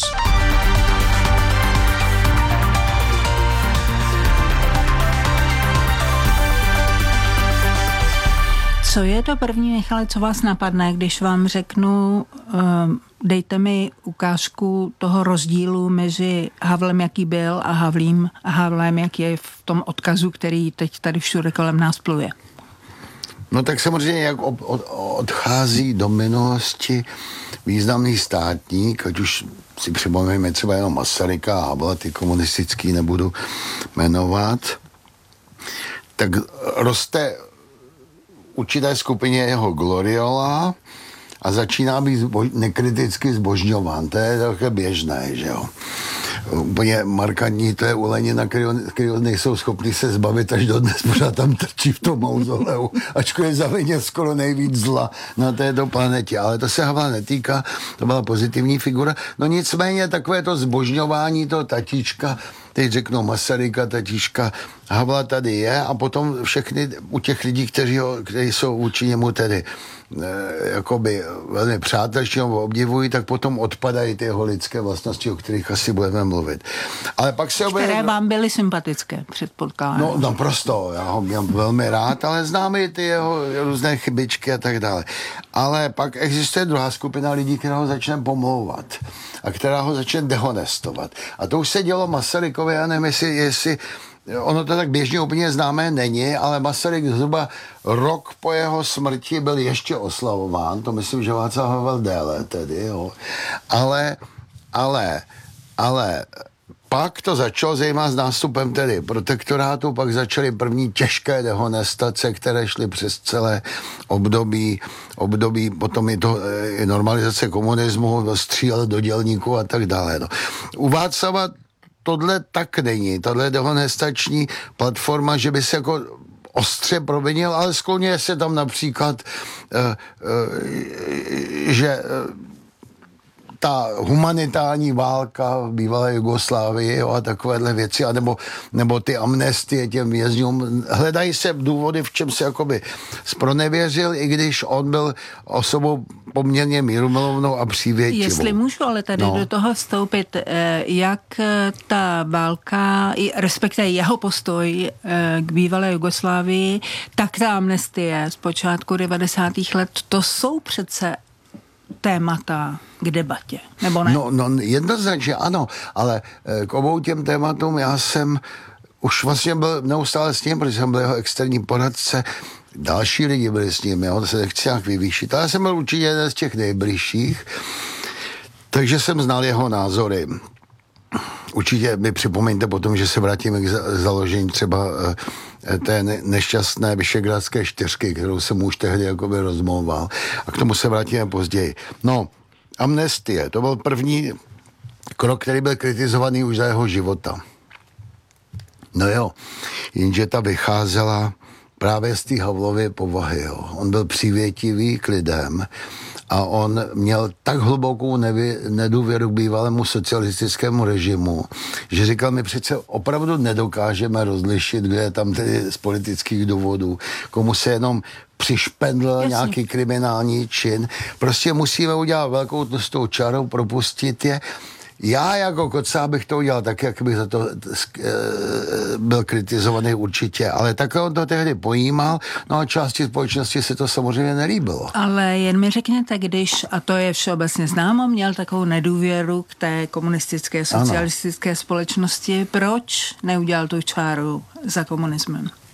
Co je to první, Michale, co vás napadne, když vám řeknu, um, dejte mi ukázku toho rozdílu mezi Havlem, jaký byl, a Havlím a Havlem, jak je v tom odkazu, který teď tady všude kolem nás pluje? No tak samozřejmě, jak od, od, odchází do minulosti významný státník, ať už si připomeneme třeba jenom Masaryka a Havla, ty komunistický nebudu jmenovat, tak roste určité skupině jeho gloriola a začíná být zbož, nekriticky zbožňován. To je také běžné, že jo. Úplně markantní to je u Lenina, který nejsou schopni se zbavit až dodnes, pořád tam trčí v tom mauzoleu, ačkoliv zavinil skoro nejvíc zla na této planetě. Ale to se Havla netýká, to byla pozitivní figura. No nicméně takové to zbožňování toho tatíčka, teď řeknou Masaryka, tatíčka Havla tady je a potom všechny u těch lidí, kteří, ho, kteří jsou vůči němu tedy e, jakoby velmi přátelští nebo obdivují, tak potom odpadají ty jeho lidské vlastnosti, o kterých asi budeme mluvit. Ale pak se objeví... Které vám byly sympatické, předpokládám. No naprosto, já ho měl velmi rád, ale známe i ty jeho různé chybičky a tak dále. Ale pak existuje druhá skupina lidí, která ho začne pomlouvat a která ho začne dehonestovat. A to už se dělo Masarykovi, já nevím, jestli, jestli ono to tak běžně úplně známé není, ale Masaryk zhruba rok po jeho smrti byl ještě oslavován, to myslím, že Václav Havel déle tedy, jo. Ale, ale, ale pak to začalo zejména s nástupem tedy protektorátu, pak začaly první těžké dehonestace, které šly přes celé období, období potom i to i normalizace komunismu, střílel do dělníků a tak dále. No. U Václava tohle tak není, tohle dehonestační platforma, že by se jako ostře provinil, ale skloně se tam například, uh, uh, že uh, ta humanitární válka v bývalé Jugoslávii, jo, a takovéhle věci, a nebo, nebo ty amnestie těm vězňům. Hledají se důvody, v čem se jakoby zpronevěřil, i když on byl osobou poměrně mírumilovnou a přívětivou. Jestli můžu ale tady no. do toho vstoupit, jak ta válka, respektive jeho postoj k bývalé Jugoslávii, tak ta amnestie z počátku devadesátých let, to jsou přece témata k debatě, nebo ne? No, no jednoznačně ano, ale k obou těm tématům já jsem už vlastně byl neustále s ním, protože jsem byl jeho externí poradce, další lidi byli s ním, jo, to se nechci nějak vyvýšit, ale já jsem byl určitě jeden z těch nejbližších, takže jsem znal jeho názory. Určitě mi připomeňte potom, že se vrátíme k založení třeba té nešťastné Vyšegrádské čtyřky, kterou jsem už tehdy jakoby rozmlouval. A k tomu se vrátíme později. No, amnestie, to byl první krok, který byl kritizovaný už za jeho života. No jo, jenže ta vycházela právě z té Havlovy povahy. Jo. On byl přívětivý k lidem a on měl tak hlubokou nevě, nedůvěru k bývalému socialistickému režimu, že říkal, my přece opravdu nedokážeme rozlišit, kde je tam tedy z politických důvodů, komu se jenom přišpendl Jasně. nějaký kriminální čin. Prostě musíme udělat velkou tlustou čarou, propustit je. Já jako Kocáb bych to udělal tak, jak bych za to byl kritizovaný určitě, ale takhle on to tehdy pojímal, no a části společnosti se to samozřejmě nelíbilo. Ale jen mi řekněte, když, a to je všeobecně známo, měl takovou nedůvěru k té komunistické, socialistické ano. společnosti, proč neudělal tu čáru za komunismem?